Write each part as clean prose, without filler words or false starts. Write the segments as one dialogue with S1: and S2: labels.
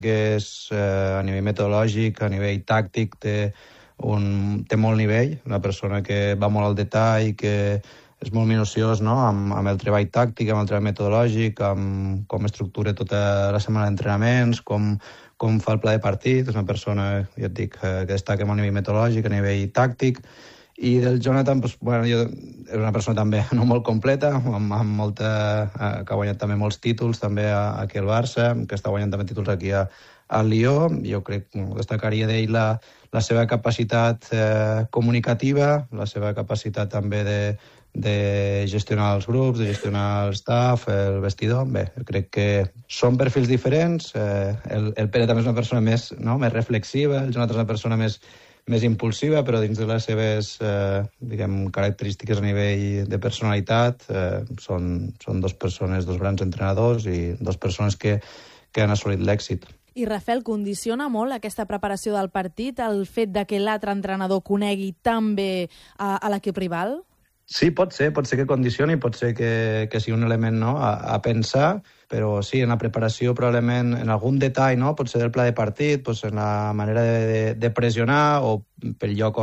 S1: que és a nivell metodològic, a nivell tàctic, té molt nivell, una persona que va molt al detall, que és molt minuciós, no?, amb el treball tàctic, amb el treball metodològic, amb com estructura tota la setmana d'entrenaments, com fa el pla de partit. És una persona, ja et dic, que destaca molt a nivell metodològic, a nivell tàctic. I del Jonathan, és una persona també no molt completa, amb molta, que ha guanyat també molts títols, també aquí al Barça, que està guanyant també títols aquí al Lió. Jo crec que destacaria d'ell la seva capacitat comunicativa, la seva capacitat també de gestionar els grups, de gestionar el staff, el vestidor. Bé, crec que són perfils diferents. El Pere també és una persona més reflexiva, el Jonathan és una persona més impulsiva, però dins de les seves característiques a nivell de personalitat són dos persones, dos grans entrenadors i dos persones que han assolit l'èxit.
S2: I, Rafael, condiciona molt aquesta preparació del partit el fet de que l'altre entrenador conegui tan bé a l'equip rival?
S1: Sí, pot ser que condicioni, pot ser que sigui un element a pensar, però sí, en la preparació probablement en algun detall, pot ser del pla de partit, en la manera de pressionar o pel lloc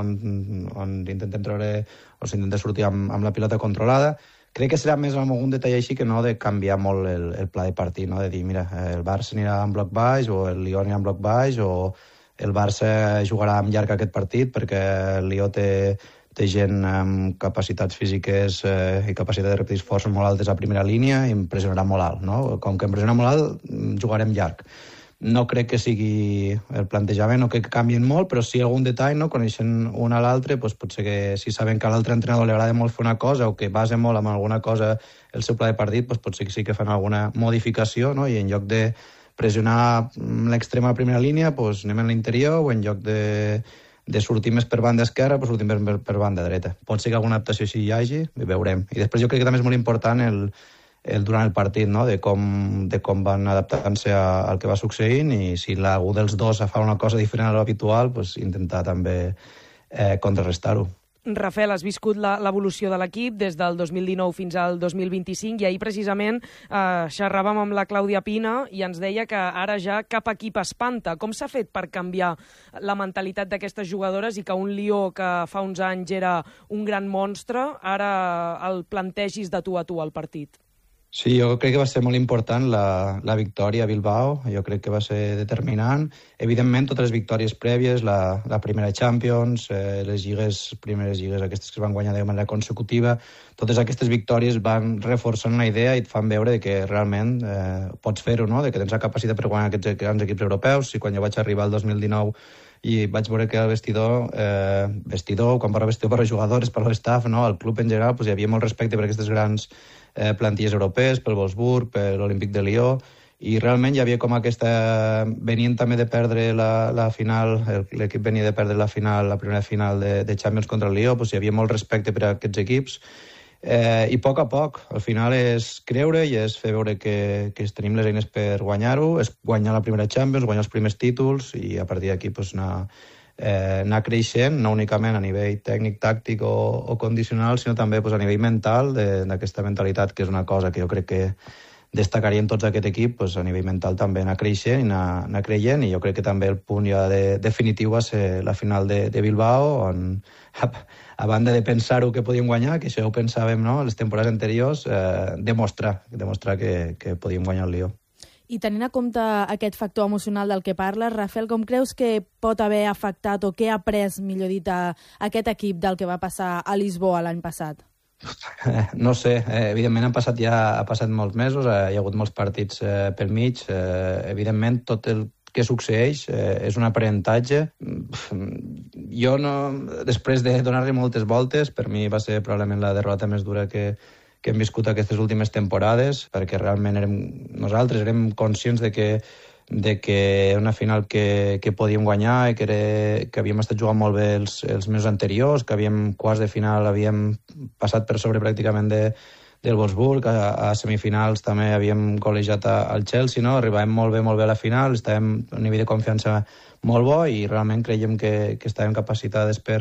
S1: on intentem treure o s'intenta sortir amb la pilota controlada. Crec que serà més en algun detall així que no de canviar molt el pla de partit, de dir, mira, el Barça anirà en bloc baix o el Lió anirà en bloc baix o el Barça jugarà amb llarg aquest partit perquè el Lió té gent amb capacitats físiques i capacitat de repetits forts molt altes a primera línia i em pressionarà molt alt, no? Com que em pressiona molt alt, jugarem llarg. No crec que sigui el plantejament, no crec que canvien molt, però sí algun detall, coneixent un a l'altre, potser que si saben que a l'altre entrenador li agrada molt fer una cosa o que basa molt en alguna cosa el seu pla de partit, potser que sí que fan alguna modificació, i en lloc de pressionar l'extrema primera línia, anem en l'interior, o en lloc de sortir més per banda esquerra, sortim per banda dreta. Pot ser que alguna adaptació així hi hagi, i veurem. I després jo crec que també és molt important durant el partit, de com van adaptant-se al que va succeint, i si algú dels dos fa una cosa diferent a l'habitual, intentar també contrarrestar-ho.
S3: Rafael, has viscut l'evolució de l'equip des del 2019 fins al 2025 i ahir precisament xerràvem amb la Clàudia Pina i ens deia que ara ja cap equip espanta. Com s'ha fet per canviar la mentalitat d'aquestes jugadores i que un Lió que fa uns anys era un gran monstre, ara el plantegis de tu a tu al partit?
S1: Sí, jo crec que va ser molt important la victòria a Bilbao, jo crec que va ser determinant. Evidentment, totes les victòries prèvies, la primera Champions, les primeres lligues aquestes que es van guanyar de manera consecutiva, totes aquestes victòries van reforçant una idea i et fan veure que realment pots fer-ho, de que tens la capacitat per guanyar aquests grans equips europeus. I quan jo vaig arribar al 2019 i vaig veure que el vestidor, quan parla vestidor per als jugadors, per l'estaf, el club en general, hi havia molt respecte per aquestes grans plantilles europees, pel Wolfsburg, per l'Olímpic de Lió, i realment hi havia com aquesta... Venien també de perdre la final, l'equip venia de perdre la primera final de Champions contra el Lió, hi havia molt respecte per a aquests equips, i a poc, al final és creure i és fer veure que tenim les eines per guanyar-ho, és guanyar la primera Champions, guanyar els primers títols, i a partir d'aquí anar creixent, no únicament a nivell tècnic, tàctic o condicional, sinó també a nivell mental, d'aquesta mentalitat, que és una cosa que jo crec que destacarien tots aquest equip, a nivell mental també anar creixent i anar creient, i jo crec que també el punt ja definitiu va ser la final de Bilbao, on a banda de pensar-ho que podíem guanyar, que això ho pensàvem les temporades anteriors, demostrar que podíem guanyar el Lió.
S2: I tenint en compte aquest factor emocional del que parles, Rafael, com creus que pot haver afectat o què ha après, millor dit, aquest equip del que va passar a Lisboa l'any passat?
S1: No sé, evidentment ha passat molts mesos, hi ha hagut molts partits pel mig, evidentment tot el que succeeix és un aprenentatge. Jo després de donar-li moltes voltes, per mi va ser probablement la derrota més dura que hem viscut aquestes últimes temporades, perquè realment nosaltres érem conscients de que una final que podíem guanyar i que havíem estat jugant molt bé els mesos anteriors, que havíem quarts de final, havíem passat per sobre pràcticament del Wolfsburg, a semifinals també havíem col·legiat al Chelsea, arribàvem molt bé a la final, estàvem a un nivell de confiança molt bo i realment creiem que estàvem capacitades per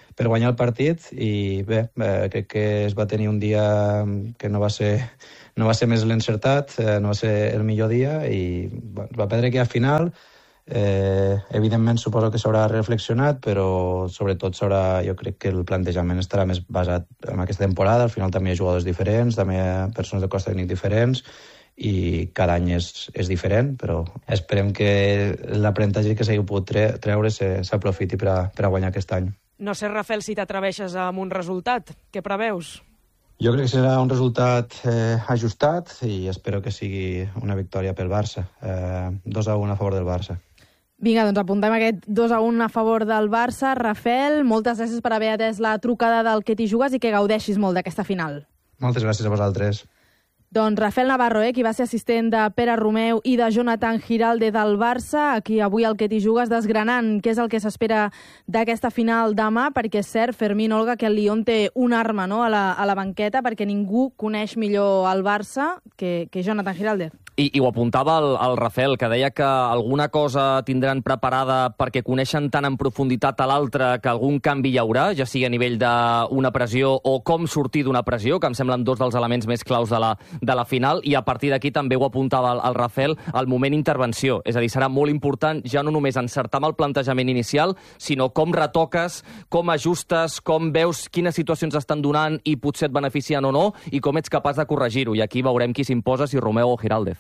S1: guanyar el partit, i bé, crec que es va tenir un dia que no va ser més l'encertat, no va ser el millor dia, i es va perdre aquella final. Evidentment suposo que s'haurà reflexionat, però sobretot jo crec que el plantejament estarà més basat en aquesta temporada. Al final també hi ha jugadors diferents, també hi ha persones de cos tècnic diferents, i cada any és diferent, però esperem que l'aprenentatge que s'hagi pogut treure s'aprofiti per a guanyar aquest any.
S3: No sé, Rafel, si t'atreveixes amb un resultat. Què preveus?
S1: Jo crec que serà un resultat ajustat, i espero que sigui una victòria pel Barça. 2-1 a favor del Barça.
S2: Vinga, doncs apuntem aquest 2-1 a favor del Barça. Rafel, moltes gràcies per haver atès la trucada del Que t'hi jugues i que gaudeixis molt d'aquesta final.
S1: Moltes gràcies a vosaltres.
S2: Doncs Rafel Navarro, qui va ser assistent de Pere Romeu i de Jonathan Giralde del Barça, aquí avui al Que t'hi jugues desgranant què és el que s'espera d'aquesta final demà, perquè és cert, Fermín, Olga, que el Lyon té una arma, no?, a la banqueta, perquè ningú coneix millor el Barça que Jonathan Giralde.
S4: I ho apuntava el Rafel, que deia que alguna cosa tindran preparada perquè coneixen tan en profunditat a l'altre que algun canvi hi haurà, ja sigui a nivell d'una pressió o com sortir d'una pressió, que em semblen dos dels elements més claus de la final, i a partir d'aquí també ho apuntava el Rafel, el moment intervenció. És a dir, serà molt important ja no només encertar amb el plantejament inicial, sinó com retoques, com ajustes, com veus quines situacions estan donant i potser et beneficien o no, i com ets capaç de corregir-ho. I aquí veurem qui s'imposa, si Romeu o Giraldez.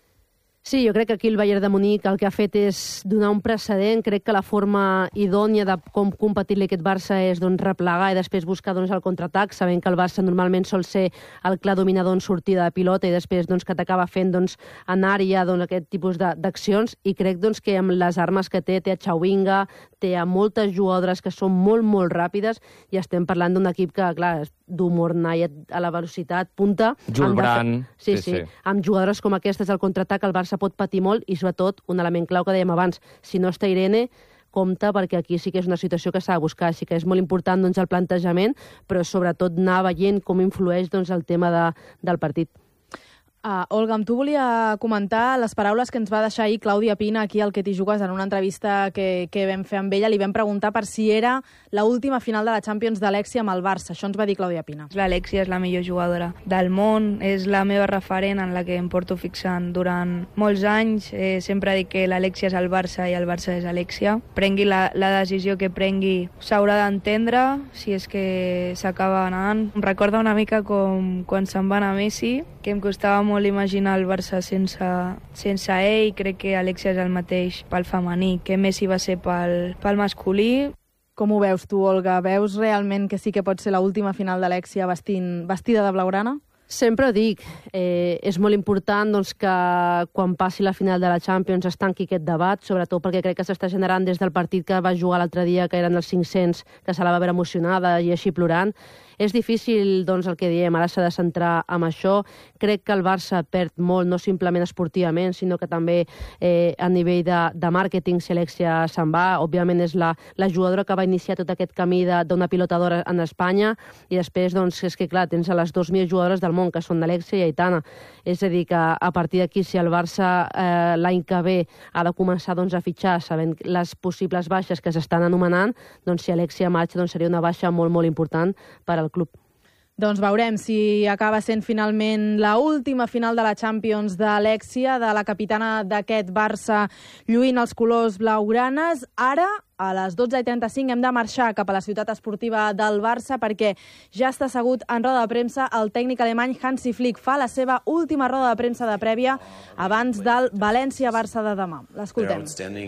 S5: Sí, jo crec que aquí el Bayern de Munic el que ha fet és donar un precedent. Crec que la forma idònia de com competir-li aquest Barça és replegar i després buscar el contraatac, sabent que el Barça normalment sol ser el clar dominador en sortida de pilota i després que t'acaba fent en àrea aquest tipus d'accions, i crec que amb les armes que té a Chawinga, té a moltes jugadores que són molt, molt ràpides, i estem parlant d'un equip que, clar, d'humor Nayet a la velocitat punta.
S4: Julbran.
S5: Sí. Amb jugadores com aquestes al contraatac el Barça pot patir molt, i sobretot un element clau que dèiem abans, si no està Irene, compte, perquè aquí sí que és una situació que s'ha de buscar, així que és molt important el plantejament, però sobretot anar veient com influeix el tema del partit.
S2: Olga, amb tu volia comentar les paraules que ens va deixar ahir Clàudia Pina aquí al Que t'hi jugues en una entrevista que vam fer amb ella. Li vam preguntar per si era l'última final de la Champions d'Alexia amb el Barça. Això ens va dir Clàudia Pina.
S6: L'Alexia és la millor jugadora del món, és la meva referent en la que em porto fixant durant molts anys. Sempre dic que l'Alexia és el Barça i el Barça és Alexia. Prengui la decisió que prengui, s'haurà d'entendre si és que s'acaba anant. Em recorda una mica com quan se'n va anar Messi, que em costava molt imaginar el Barça sense ell. Crec que Alexia és el mateix pel femení que Messi va ser pel masculí.
S2: Com ho veus tu, Olga? Veus realment que sí que pot ser l'última final d'Alexia vestida de blaugrana?
S5: Sempre ho dic, és molt important que quan passi la final de la Champions es tanqui aquest debat, sobretot perquè crec que s'està generant des del partit que va jugar l'altre dia, que eren els 500, que se la va veure emocionada i així plorant. És difícil, el que diem, ara s'ha de centrar en això. Crec que el Barça perd molt, no simplement esportivament, sinó que també a nivell de màrqueting, si Alexia se'n va. Òbviament és la jugadora que va iniciar tot aquest camí d'una pilotadora en Espanya, i després, és que clar, tens a les 2 millors jugadores del món, que són Alexia i Aitana. És a dir, que a partir d'aquí, si el Barça l'any que ve ha de començar a fitxar, sabent les possibles baixes que s'estan anomenant, si Alexia marxa, seria una baixa molt, molt important per al club.
S2: Doncs veurem si acaba sent finalment l'última final de la Champions d'Alexia, de la capitana d'aquest Barça, lluint els colors blaugranes. Ara, a les 12:35, hem de marxar cap a la ciutat esportiva del Barça perquè ja està assegut en roda de premsa el tècnic alemany Hansi Flick. Fa la seva última roda de premsa de prèvia abans del València-Barça de demà. L'escoltem.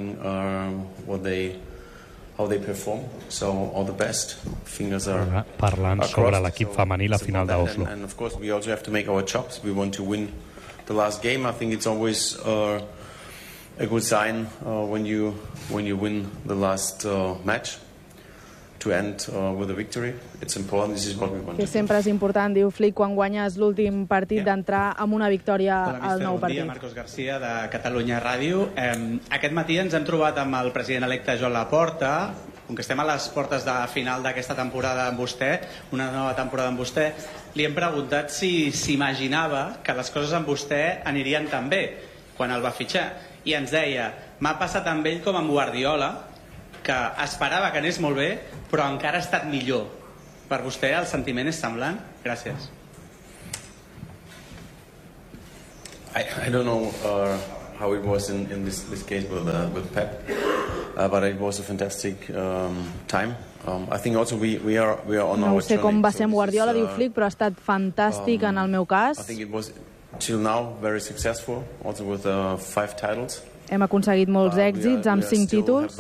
S7: How they perform, so all the best. Fingers are
S8: parlant sobre l'equip femení la final d'Oslo.
S7: And of course we also have to make our jobs. We want to win the last game. I think it's always a good sign when you win the last match to end with a victory. It's important. This is what we want.
S2: Que sempre és important, diu Flick, quan guanyes l'últim partit d'entrar amb una victòria al nou partit.
S9: Bon dia, Marcos García, de Catalunya Ràdio. Aquest matí ens hem trobat amb el president electe Joan Laporta. Com que estem a les portes de final d'aquesta temporada amb vostè, una nova temporada amb vostè, li hem preguntat si s'imaginava que les coses amb vostè anirien tan bé quan el va fitxar. I ens deia, m'ha passat amb ell com amb Guardiola, que esperava que anés molt bé, però encara ha estat millor. Per vostè el sentiment és semblant? Gràcies.
S7: I don't know how it was in this case with Pep, but it was a fantastic time. I think also we are on
S2: no
S7: our
S2: sé
S7: journey.
S2: com va ser amb Guardiola, diu Flick, però ha estat fantàstic en el meu cas.
S7: I think it was till now very successful, also with 5 titles.
S2: Hem aconseguit molts èxits amb 5 títols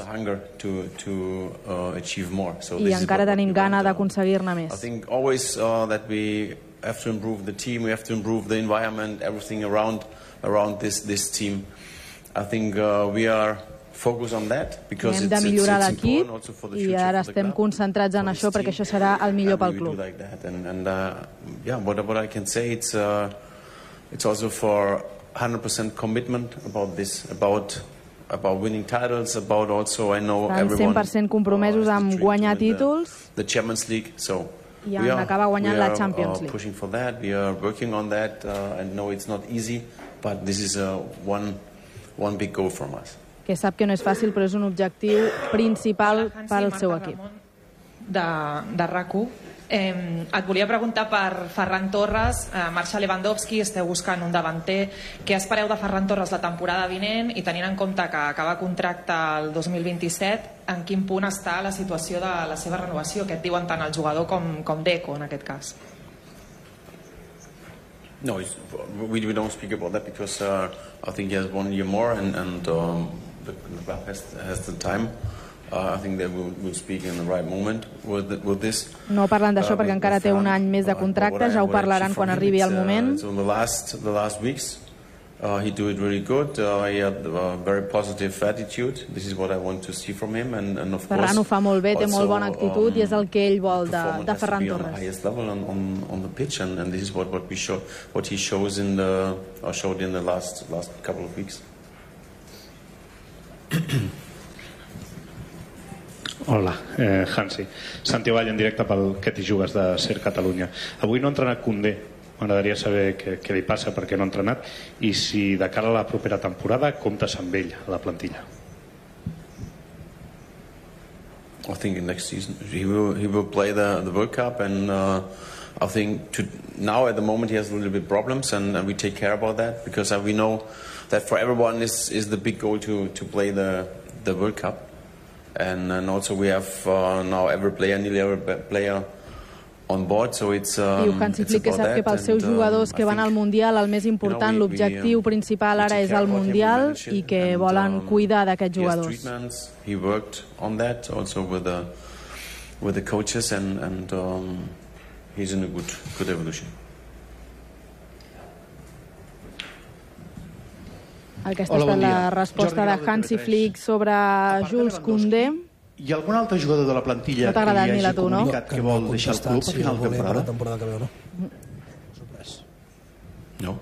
S2: i encara tenim gana d'aconseguir-ne més.
S7: I think always that we have to improve the team, we have to improve the environment, everything around this team. I think we are focused on that because
S2: hem de millorar l'equip i ara estem concentrats en això perquè això serà el millor pel club.
S7: And yeah, what I can say, it's also for 100% commitment about this, about winning titles, about also I know everyone
S2: 100% compromesos amb guanyar títols
S7: the Champions League, so
S2: i en acabar guanyant la Champions League.
S7: We are pushing for that, we are working on that, and no, it's not easy, but this is one big goal from us.
S2: Que sap que no és fàcil, però és un objectiu principal pel seu equip.
S10: De RAC1. Et volia preguntar per Ferran Torres. Marxa Lewandowski, esteu buscant un davanter. Què espereu de Ferran Torres la temporada vinent i tenint en compte que acaba contracte el 2027, en quin punt està la situació de la seva renovació? Què et diuen tant el jugador com Deco en aquest cas?
S7: No, we don't speak about that because I think he has 1 year more and the club has the time. I think they will speak in the right moment with this.
S2: No parlen d'això perquè encara té un any més de contracte, ja ho parlaran quan arribi el moment.
S7: So the last weeks he do it really good. He had a very positive attitude. This is what I want to see from him and of course
S2: Ferran ho fa molt bé, té molt bona actitud i és el que ell vol de Ferran Torres.
S7: Highest level on the pitch and this is what he shows showed in the last couple of weeks.
S8: Hola, Hansi. Santi Vall en directe pel Que t'hi jugues de Ser Catalunya. Avui no ha entrenat Koundé. M'agradaria saber què li passa, per què no ha entrenat i si de cara a la propera temporada comptes amb ell a la plantilla.
S7: I think next season he will play the World Cup and I think now at the moment he has a little bit problems and we take care about that because we know that for everyone is the big goal to play the World Cup. And also we have now nearly every player on board, so it's
S2: diu Hansi Flick que sap que pels seus jugadors que van al Mundial el més important, l'objectiu principal ara és el Mundial i que volen cuidar d'aquests jugadors.
S7: He worked on that also with the coaches and he's in a good evolution.
S2: Aquesta ha estat la resposta de Hansi Flick sobre Jules Koundé.
S11: Hi ha algun altre jugador de la plantilla
S2: que li hagi
S11: comunicat que vol deixar el club a final de temporada?
S12: Que veu, no?
S7: No.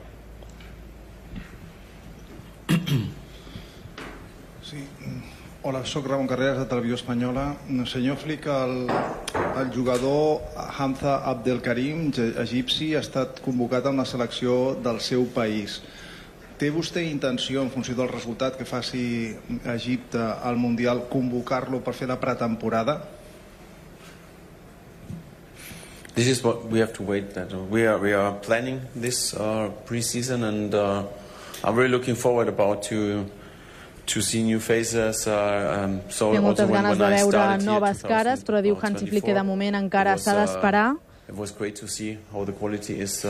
S13: Sí. Hola, soc Ramon Carreras de Televisió Espanyola. Senyor Flick, el jugador Hamza Abdelkarim, egipci, ha estat convocat a una selecció del seu país. Té vostè intenció, en funció del resultat que faci Egipte al Mundial, convocar-lo per fer la pretemporada?
S7: This is what we have to wait. We are planning this pre-season and I'm really looking forward about to see new faces.
S2: Té moltes ganes de veure noves cares, però diu Hansi Flick que de moment encara s'ha d'esperar.
S7: It was great to see how the quality is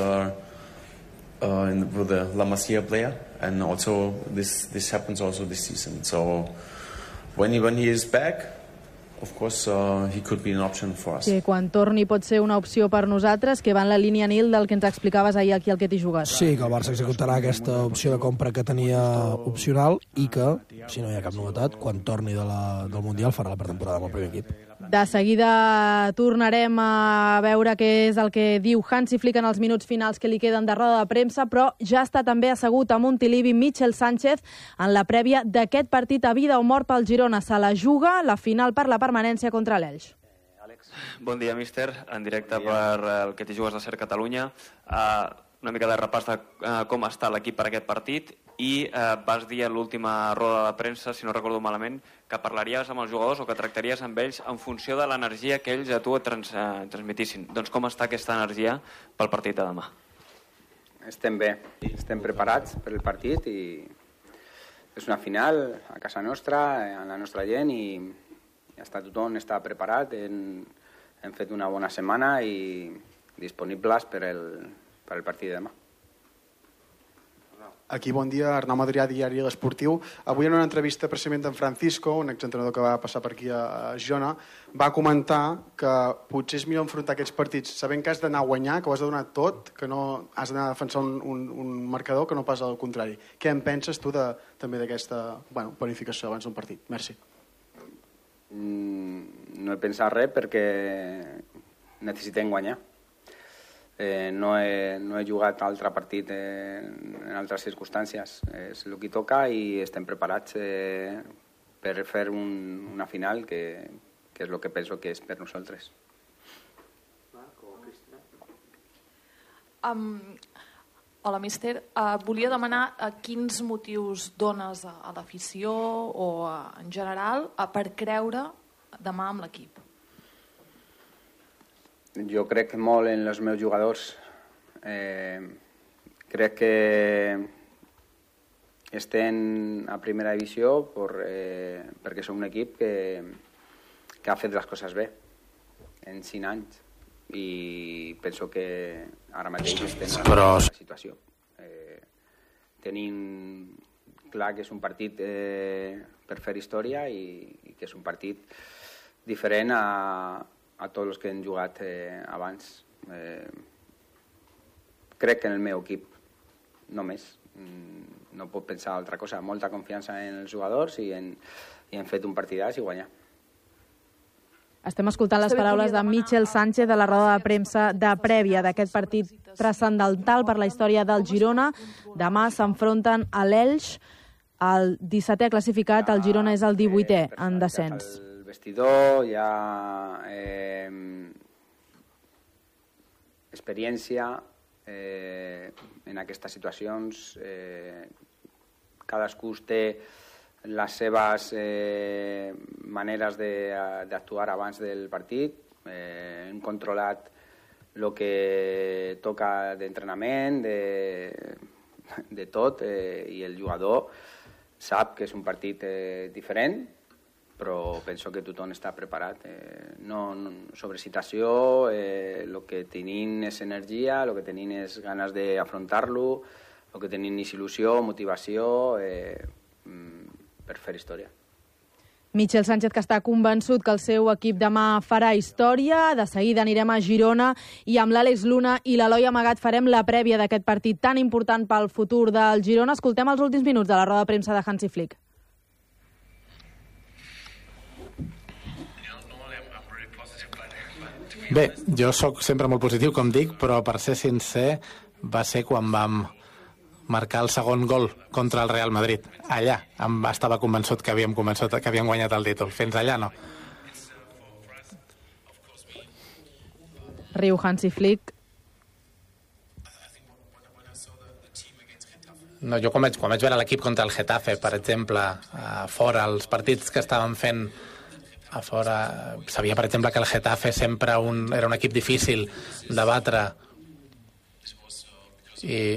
S7: with the La Masia player, and also this happens also this season. So when he is back, of course he could be an option for us.
S2: Sí, quan torni pot ser una opció per nosaltres, que va en la línia, Nil, del que ens explicaves ahir aquí al Que t'hi jugues.
S12: Sí, que el Barça executarà aquesta opció de compra que tenia opcional i que, si no hi ha cap novetat, quan torni del Mundial farà la pretemporada amb el primer equip.
S2: De seguida tornarem a veure què és el que diu Hansi Flick en els minuts finals que li queden de roda de premsa, però ja està també assegut a Montilivi Michel Sánchez en la prèvia d'aquest partit a vida o mort pel Girona. Se la juga la final per la permanència contra l'Elx.
S14: Bon dia, míster. En directe per el Que t'hi jugues de Ser Catalunya. Una mica de repàs de com està l'equip per aquest partit i vas dir a l'última roda de premsa, si no recordo malament, que parlaries amb els jugadors o que tractaries amb ells en funció de l'energia que ells a tu et transmetissin. Doncs com està aquesta energia pel partit de demà?
S15: Estem bé, estem preparats per el partit i és una final a casa nostra, amb la nostra gent i tothom està preparat. Hem fet una bona setmana i disponibles per el partit de demà.
S16: Aquí, bon dia, Arnau Madrià, diari L'Esportiu. Avui en una entrevista precisament d'en Francisco, un exentrenador que va passar per aquí a Girona, va comentar que potser és millor enfrontar aquests partits sabent que has d'anar a guanyar, que ho has de donar tot, que no has d'anar a defensar un marcador, que no pas al contrari. Què en penses tu també d'aquesta planificació abans d'un partit? Merci.
S15: No he pensat res perquè necessitem guanyar. No he jugat altre partit en altres circumstàncies. És el que toca i estem preparats per fer una final que és el que penso que és per nosaltres.
S10: Hola, míster. Volia demanar quins motius dones a l'afició o en general per creure demà amb l'equip.
S15: Jo crec molt en els meus jugadors. Crec que estem a primera divisió perquè som un equip que ha fet les coses bé en 5 anys i penso que ara mateix estem en una situació. Tenim clar que és un partit per fer història i que és un partit diferent a tots els que hem jugat abans. Crec en el meu equip, només. No puc pensar altra cosa. Molta confiança en els jugadors i hem fet un partidàs i guanyar.
S2: Estem escoltant les paraules de Michel Sánchez de la roda de premsa de prèvia d'aquest partit transcendental per la història del Girona. Demà s'enfronten a l'Elx, el 17è classificat, el Girona és el 18è en descens.
S15: Vestidor, hi ha experiència en aquestes situacions. Cadascú té les seves maneres d'actuar abans del partit. Hem controlat el que toca d'entrenament, de tot, i el jugador sap que és un partit diferent, però penso que tothom està preparat. No sobre situació, el que tenim és energia, el que tenim és ganes d'afrontar-lo, el que tenim és il·lusió, motivació per fer història.
S2: Michel Sánchez, que està convençut que el seu equip demà farà història. De seguida anirem a Girona i amb l'Àlex Luna i l'Eloi Amagat farem la prèvia d'aquest partit tan important pel futur del Girona. Escoltem els últims minuts de la roda de premsa de Hansi Flick.
S17: Bé, jo sóc sempre molt positiu, com dic, però per ser sincer va ser quan vam marcar el segon gol contra el Real Madrid. Allà estava convençut que havíem guanyat el títol. Fins allà no.
S2: Riu Hansi Flick.
S17: No, jo quan vaig veure l'equip contra el Getafe, per exemple, a fora, els partits que estaven fent a fora, sabia, per exemple, que el Getafe sempre era un equip difícil de batre i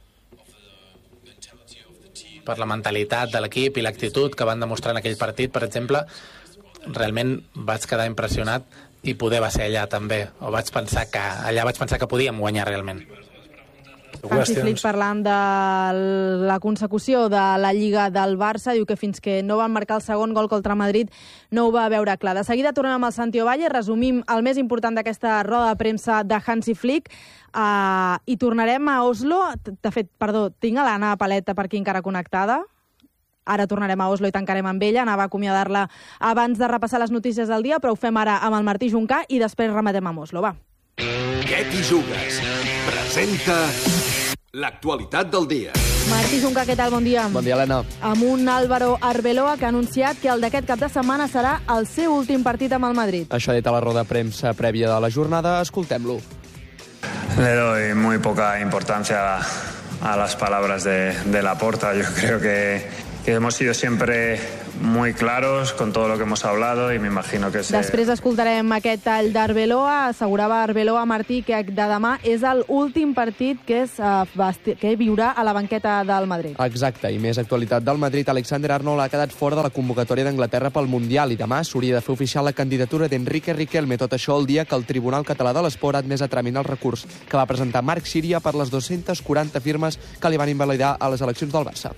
S17: per la mentalitat de l'equip i l'actitud que van demostrar en aquell partit, per exemple, realment vaig quedar impressionat i poder va ser allà també. Allà vaig pensar que podíem guanyar realment.
S2: Hansi Flick parlant de la consecució de la Lliga del Barça, diu que fins que no van marcar el segon gol contra Madrid no ho va veure clar. De seguida tornem amb el Santi Ovalle, resumim el més important d'aquesta roda de premsa de Hansi Flick i tornarem a Oslo. De fet, perdó, tinc a l'Anna Paleta per aquí encara connectada. Ara tornarem a Oslo i tancarem amb ella. Anava a acomiadar-la abans de repassar les notícies del dia, però ho fem ara amb el Martí Juncà i després rematem amb Oslo. Va.
S18: Què t'hi jugues? Presenta l'actualitat del dia.
S2: Martí Juncà, què tal? Bon dia.
S19: Bon dia, Helena.
S2: Amb un Álvaro Arbeloa que ha anunciat que el d'aquest cap de setmana serà el seu últim partit amb el Madrid.
S19: Això ha dit a la roda de premsa prèvia de la jornada. Escoltem-lo.
S20: Le doy muy poca importancia a las palabras de Laporta. Yo creo que hemos sido siempre muy claros con todo lo que hemos hablado y me imagino que...
S2: Després escoltarem aquest tall d'Arbeloa. Assegurava Arbeloa, Martí, que de demà és l'últim partit que viurà a la banqueta del Madrid.
S19: Exacte, i més actualitat del Madrid. Alexander Arnold ha quedat fora de la convocatòria d'Anglaterra pel Mundial i demà s'hauria de fer oficial la candidatura d'Enrique Riquelme. Tot això el dia que el Tribunal Català de l'Esport ha admès a tramitar el recurs que va presentar Marc Síria per les 240 firmes que li van invalidar a les eleccions del Barça.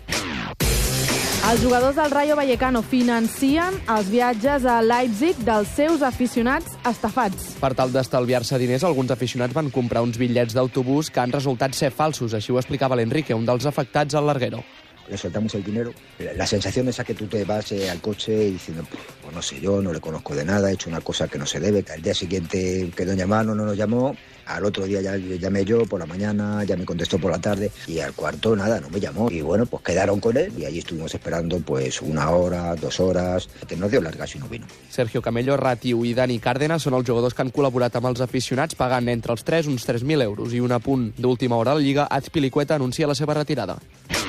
S2: Els jugadors del Rayo Vallecano financien els viatges a Leipzig dels seus aficionats estafats.
S19: Per tal d'estalviar-se diners, alguns aficionats van comprar uns bitllets d'autobús que han resultat ser falsos. Així ho explicava l'Enrique, un dels afectats al Larguero.
S21: Le soltamos el dinero. La sensación esa que tú te vas al coche diciendo, pues no sé, yo no le conozco de nada, he hecho una cosa que no se debe. Al día siguiente quedó en llamar, no nos llamó. Al otro día ya llamé yo por la mañana, ya me contestó por la tarde y al cuarto nada, no me llamó. Y bueno, pues quedaron con él y allí estuvimos esperando pues 1 hora, 2 horas. Nos dio largas y no vino.
S19: Sergio Camello, Ratiu i Dani Cárdenas són els jugadors que han col·laborat amb els aficionats pagant entre els 3 uns 3.000 euros. I un apunt d'última hora a la Lliga, Azpilicueta anuncia la seva retirada.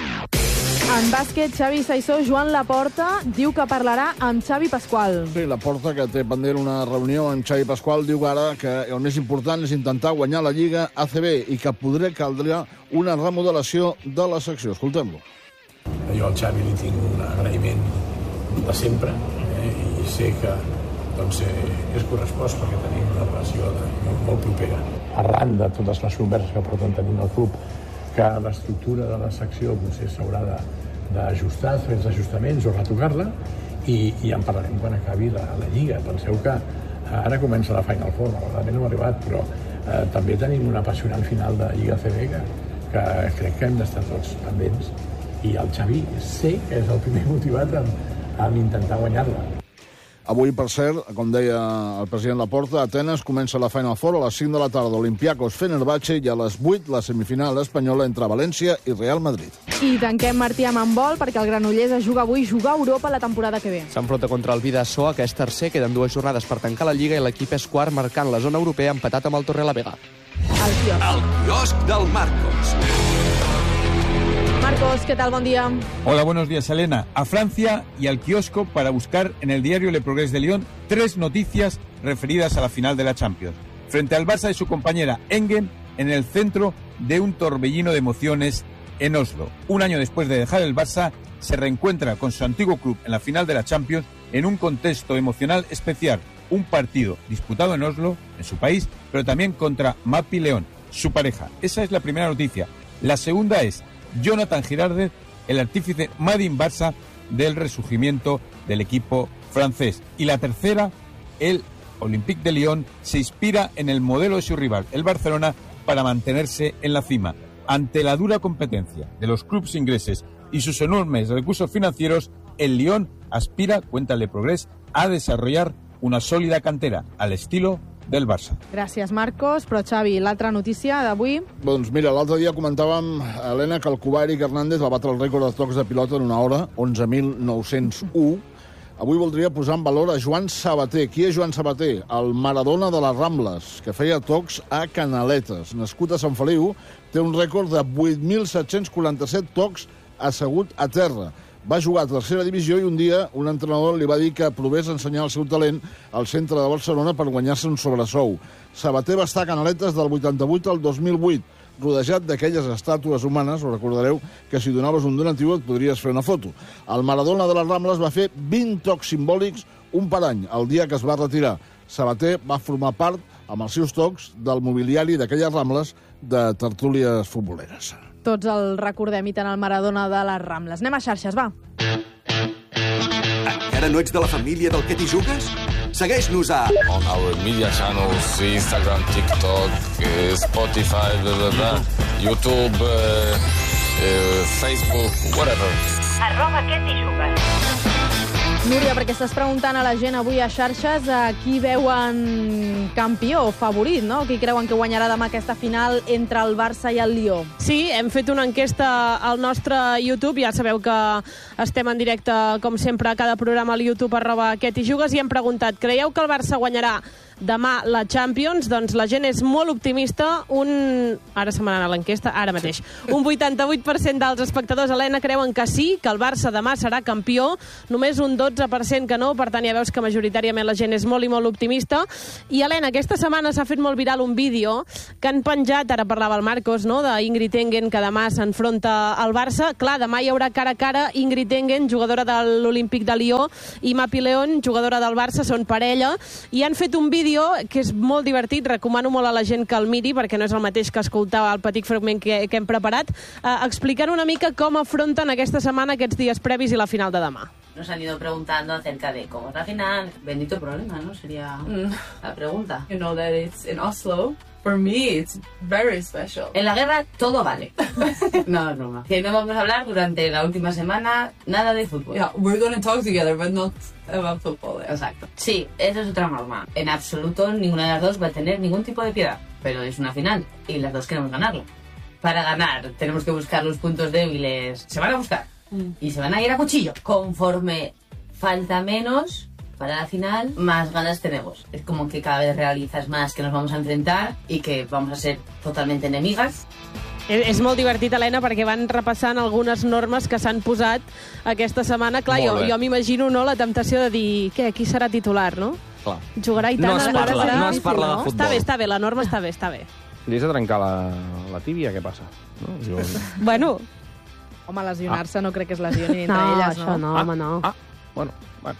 S2: En bàsquet, Xavi Saissó, Joan Laporta diu que parlarà amb Xavi Pasqual.
S22: Sí, Laporta, que té pendent una reunió amb Xavi Pasqual, diu ara que el més important és intentar guanyar la Lliga ACB i que caldrà una remodelació de la secció. Escoltem-lo.
S23: Jo al Xavi li tinc un agraïment de sempre i sé que és correspost perquè tenim una relació molt propera. Arran de totes les converses que porten tenint el club, que l'estructura de la secció s'haurà d'ajustar, fer els ajustaments o retocar-la i en parlarem quan acabi la Lliga. Penseu que ara comença la Final Four, malauradament no ha arribat, però també tenim una apassionant final de Lliga CB que crec que hem d'estar tots pendents i el Xavi sé que és el primer motivat en intentar guanyar-la.
S22: Avui, per cert, com deia el president Laporta, a Atenes comença la Final Four a les 5 de la tarda, Olympiacos Fenerbahçe, i a les 8 la semifinal espanyola entre València i Real Madrid.
S2: I tanquem, Martí, amb handbol, perquè el Granollers es juga avui, juga a Europa la temporada que ve.
S19: S'enfronta contra el Vidasoa, que és tercer, queden 2 jornades per tancar la Lliga i l'equip és quart, marcant la zona europea, empatat amb el Torrelavega.
S18: El quiosc del Marcos.
S2: Marcos, ¿qué tal? Buen día.
S24: Hola, buenos días, Elena. A Francia y al kiosco para buscar en el diario Le Progrès de Lyon 3 noticias referidas a la final de la Champions. Frente al Barça y su compañera Engen en el centro de un torbellino de emociones en Oslo. Un año después de dejar el Barça, se reencuentra con su antiguo club en la final de la Champions en un contexto emocional especial. Un partido disputado en Oslo, en su país, pero también contra Mapi León, su pareja. Esa es la primera noticia. La segunda es Jonathan Girardez, el artífice Made in Barça del resurgimiento del equipo francés. Y la tercera, el Olympique de Lyon se inspira en el modelo de su rival, el Barcelona, para mantenerse en la cima. Ante la dura competencia de los clubes ingleses y sus enormes recursos financieros, el Lyon aspira, cuenta Le Progrès, a desarrollar una sólida cantera al estilo del Barça.
S2: Gràcies, Marcos. Però, Xavi, l'altra notícia d'avui...
S22: Doncs mira, l'altre dia comentàvem, Helena, que el cubà Eric Hernández va batre el rècord de tocs de pilota en una hora, 11.901. Avui voldria posar en valor a Joan Sabater. Qui és Joan Sabater? El Maradona de les Rambles, que feia tocs a Canaletes. Nascut a Sant Feliu, té un rècord de 8.747 tocs assegut a terra. Va jugar a tercera divisió i un dia un entrenador li va dir que provés a ensenyar el seu talent al centre de Barcelona per guanyar-se un sobresou. Sabater va estar a Canaletes del 88 al 2008, rodejat d'aquelles estàtues humanes, ho recordareu, que si donaves un donatiu et podries fer una foto. El Maradona de les Rambles va fer 20 tocs simbòlics, un per any, el dia que es va retirar. Sabater va formar part, amb els seus tocs, del mobiliari d'aquelles Rambles de tertúlies futboleres.
S2: Tots el recordem i tant el Maradona de les Rambles. Anem a xarxes, va.
S18: Encara no ets de la família del que t'hi jugues? Segueix-nos a...
S25: On our media channels, Instagram, TikTok, Spotify, blah, blah, blah, YouTube, Facebook, whatever.
S26: @que t'hi jugues.
S2: Núria, perquè estàs preguntant a la gent avui a xarxes a qui veuen campió, favorit, no? Qui creuen que guanyarà demà aquesta final entre el Barça i el Lió?
S1: Sí, hem fet una enquesta al nostre YouTube. Ja sabeu que estem en directe, com sempre, a cada programa al YouTube @QuetiJugues, i hem preguntat, creieu que el Barça guanyarà demà la Champions? Doncs la gent és molt optimista. Ara se m'ha anat l'enquesta, ara mateix. Un 88% dels espectadors, Helena, creuen que sí, que el Barça demà serà campió. Només un 12% que no, per tant ja veus que majoritàriament la gent és molt i molt optimista. I Helena, aquesta setmana s'ha fet molt viral un vídeo que han penjat, ara parlava el Marcos, no?, d'Ingrid Engen, que demà s'enfronta al Barça. Clar, demà hi haurà cara a cara Ingrid Engen, jugadora de l'Olímpic de Lió, i Mapi León, jugadora del Barça, són parella, i han fet un vídeo que és molt divertit, recomano molt a la gent que el miri, perquè no és el mateix que escoltar el petit fragment que hem preparat, explicant una mica com afronten aquesta setmana, aquests dies previs i la final de demà.
S3: Nos han ido preguntando acerca de cómo es la final. Bendito problema, ¿no? Sería la pregunta.
S4: You know that it's in Oslo. For me, it's very special.
S3: En la guerra todo vale. No, es broma. Que no vamos a hablar durante la última semana nada de fútbol.
S4: Yeah, we're going to talk together, but not about football.
S3: Exacto. Sí, eso es otra norma. En absoluto ninguna de las dos va a tener ningún tipo de piedad. Pero es una final y las dos queremos ganarlo. Para ganar tenemos que buscar los puntos débiles. Se van a buscar. Y se van a ir a cuchillo. Conforme falta menos para la final, más ganas tenemos. Es como que cada vez realizas más que nos vamos a enfrentar y que vamos a ser totalmente enemigas.
S1: És molt divertit, Helena, perquè van repassant algunes normes que s'han posat aquesta setmana. Clar, jo m'imagino, no, la temptació de dir, què, qui serà titular, no?
S5: Clar.
S1: Jugarà Aitana.
S5: No es parla de futbol.
S1: Està bé, la norma està bé.
S5: Li has de trencar la tíbia, què passa? No?
S1: Bueno...
S2: Home, lesionar-se no crec que es lesionin entre elles, no?
S4: Això no, home, no.
S5: Bueno.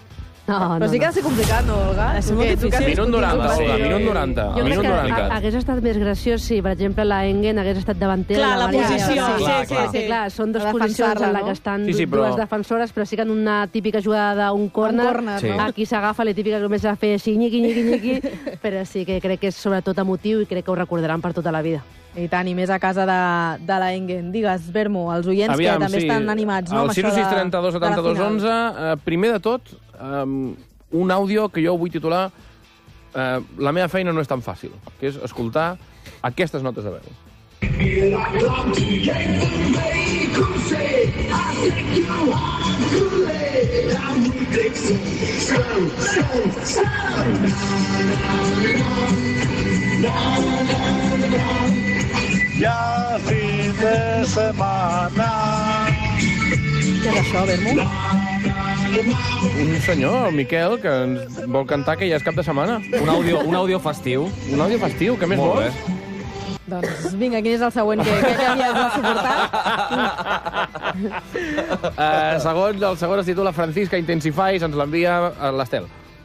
S2: Però sí que ha de ser complicat, no, Olga?
S1: És molt difícil.
S5: Minut 90, Olga, minut 90.
S4: Jo crec que hagués estat més graciós si, per exemple, la Engen hagués estat davantera.
S1: Clar, la posició.
S4: Sí, clar, són dues posicions en la que estan dues defensores, però sí que en una típica jugada d'un córner, aquí s'agafa la típica que només a fer així, nyiqui, però sí que crec que és sobretot emotiu i crec que ho recordaran per tota la vida.
S2: I tant, i més a casa de la Engen. Digues, Bermo, els oients que també estan animats, no?
S5: El 662 72 11, primer de tot, un àudio que jo vull titular La meva feina no és tan fàcil, que és escoltar aquestes notes de veu.
S6: Ja fin de setmana.
S2: Què és això, Bermo?
S5: Un senyor, el Miquel, que ens vol cantar que ja és cap de setmana.
S26: Un àudio festiu.
S5: Un àudio festiu, què més vols?
S2: Doncs vinga, quin és el següent que havies de suportar?
S5: El segon es titula Francisca Intensifies, ens l'envia l'Estel.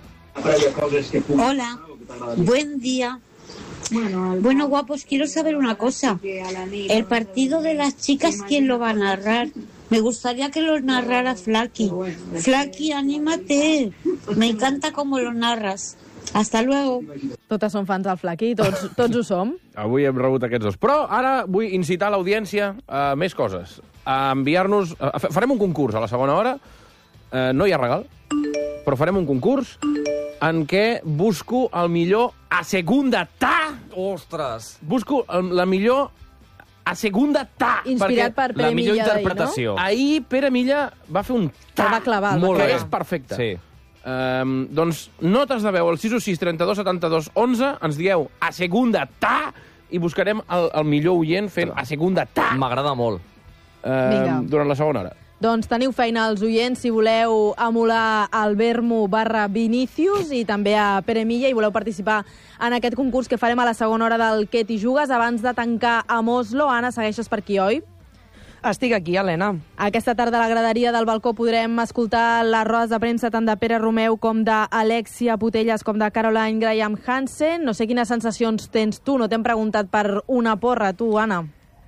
S27: Hola, buen día. Bueno, guapos, quiero saber una cosa. El partido de las chicas, ¿quién lo va a narrar? Me gustaría que lo narrara Flaky. Flaky, anímate. Me encanta cómo lo narras. Hasta luego.
S2: Totes són fans del Flaky, tots ho som.
S5: Avui hem rebut aquests dos. Però ara vull incitar l'audiència a més coses. A enviar-nos... Farem un concurs a la segona hora. No hi ha regal, però farem un concurs en què busco el millor a segunda ta.
S26: Ostres!
S5: Busco la millor a segunda ta.
S2: Inspirat per Pere Milla.
S26: La millor interpretació.
S5: Ahir Pere Milla va fer un ta.
S2: Va clavar.
S5: Molt bé. És perfecte.
S26: Sí.
S5: Doncs notes de veu al 616 32 72 11, ens dieu a segunda ta i buscarem el millor oient fent a segunda ta.
S26: M'agrada molt.
S5: Durant la segona hora.
S2: Doncs teniu feina als oients si voleu emular el Bermo /Vinicius i també a Pere Milla i voleu participar en aquest concurs que farem a la segona hora del Què t'hi jugues. Abans de tancar amb Oslo, Anna, segueixes per aquí, oi?
S28: Estic aquí, Helena.
S2: Aquesta tarda a la graderia del balcó podrem escoltar les rodes de premsa tant de Pere Romeu com d'Alexia Putellas com de Caroline Graham Hansen. No sé quines sensacions tens tu, no t'hem preguntat per una porra, tu, Anna.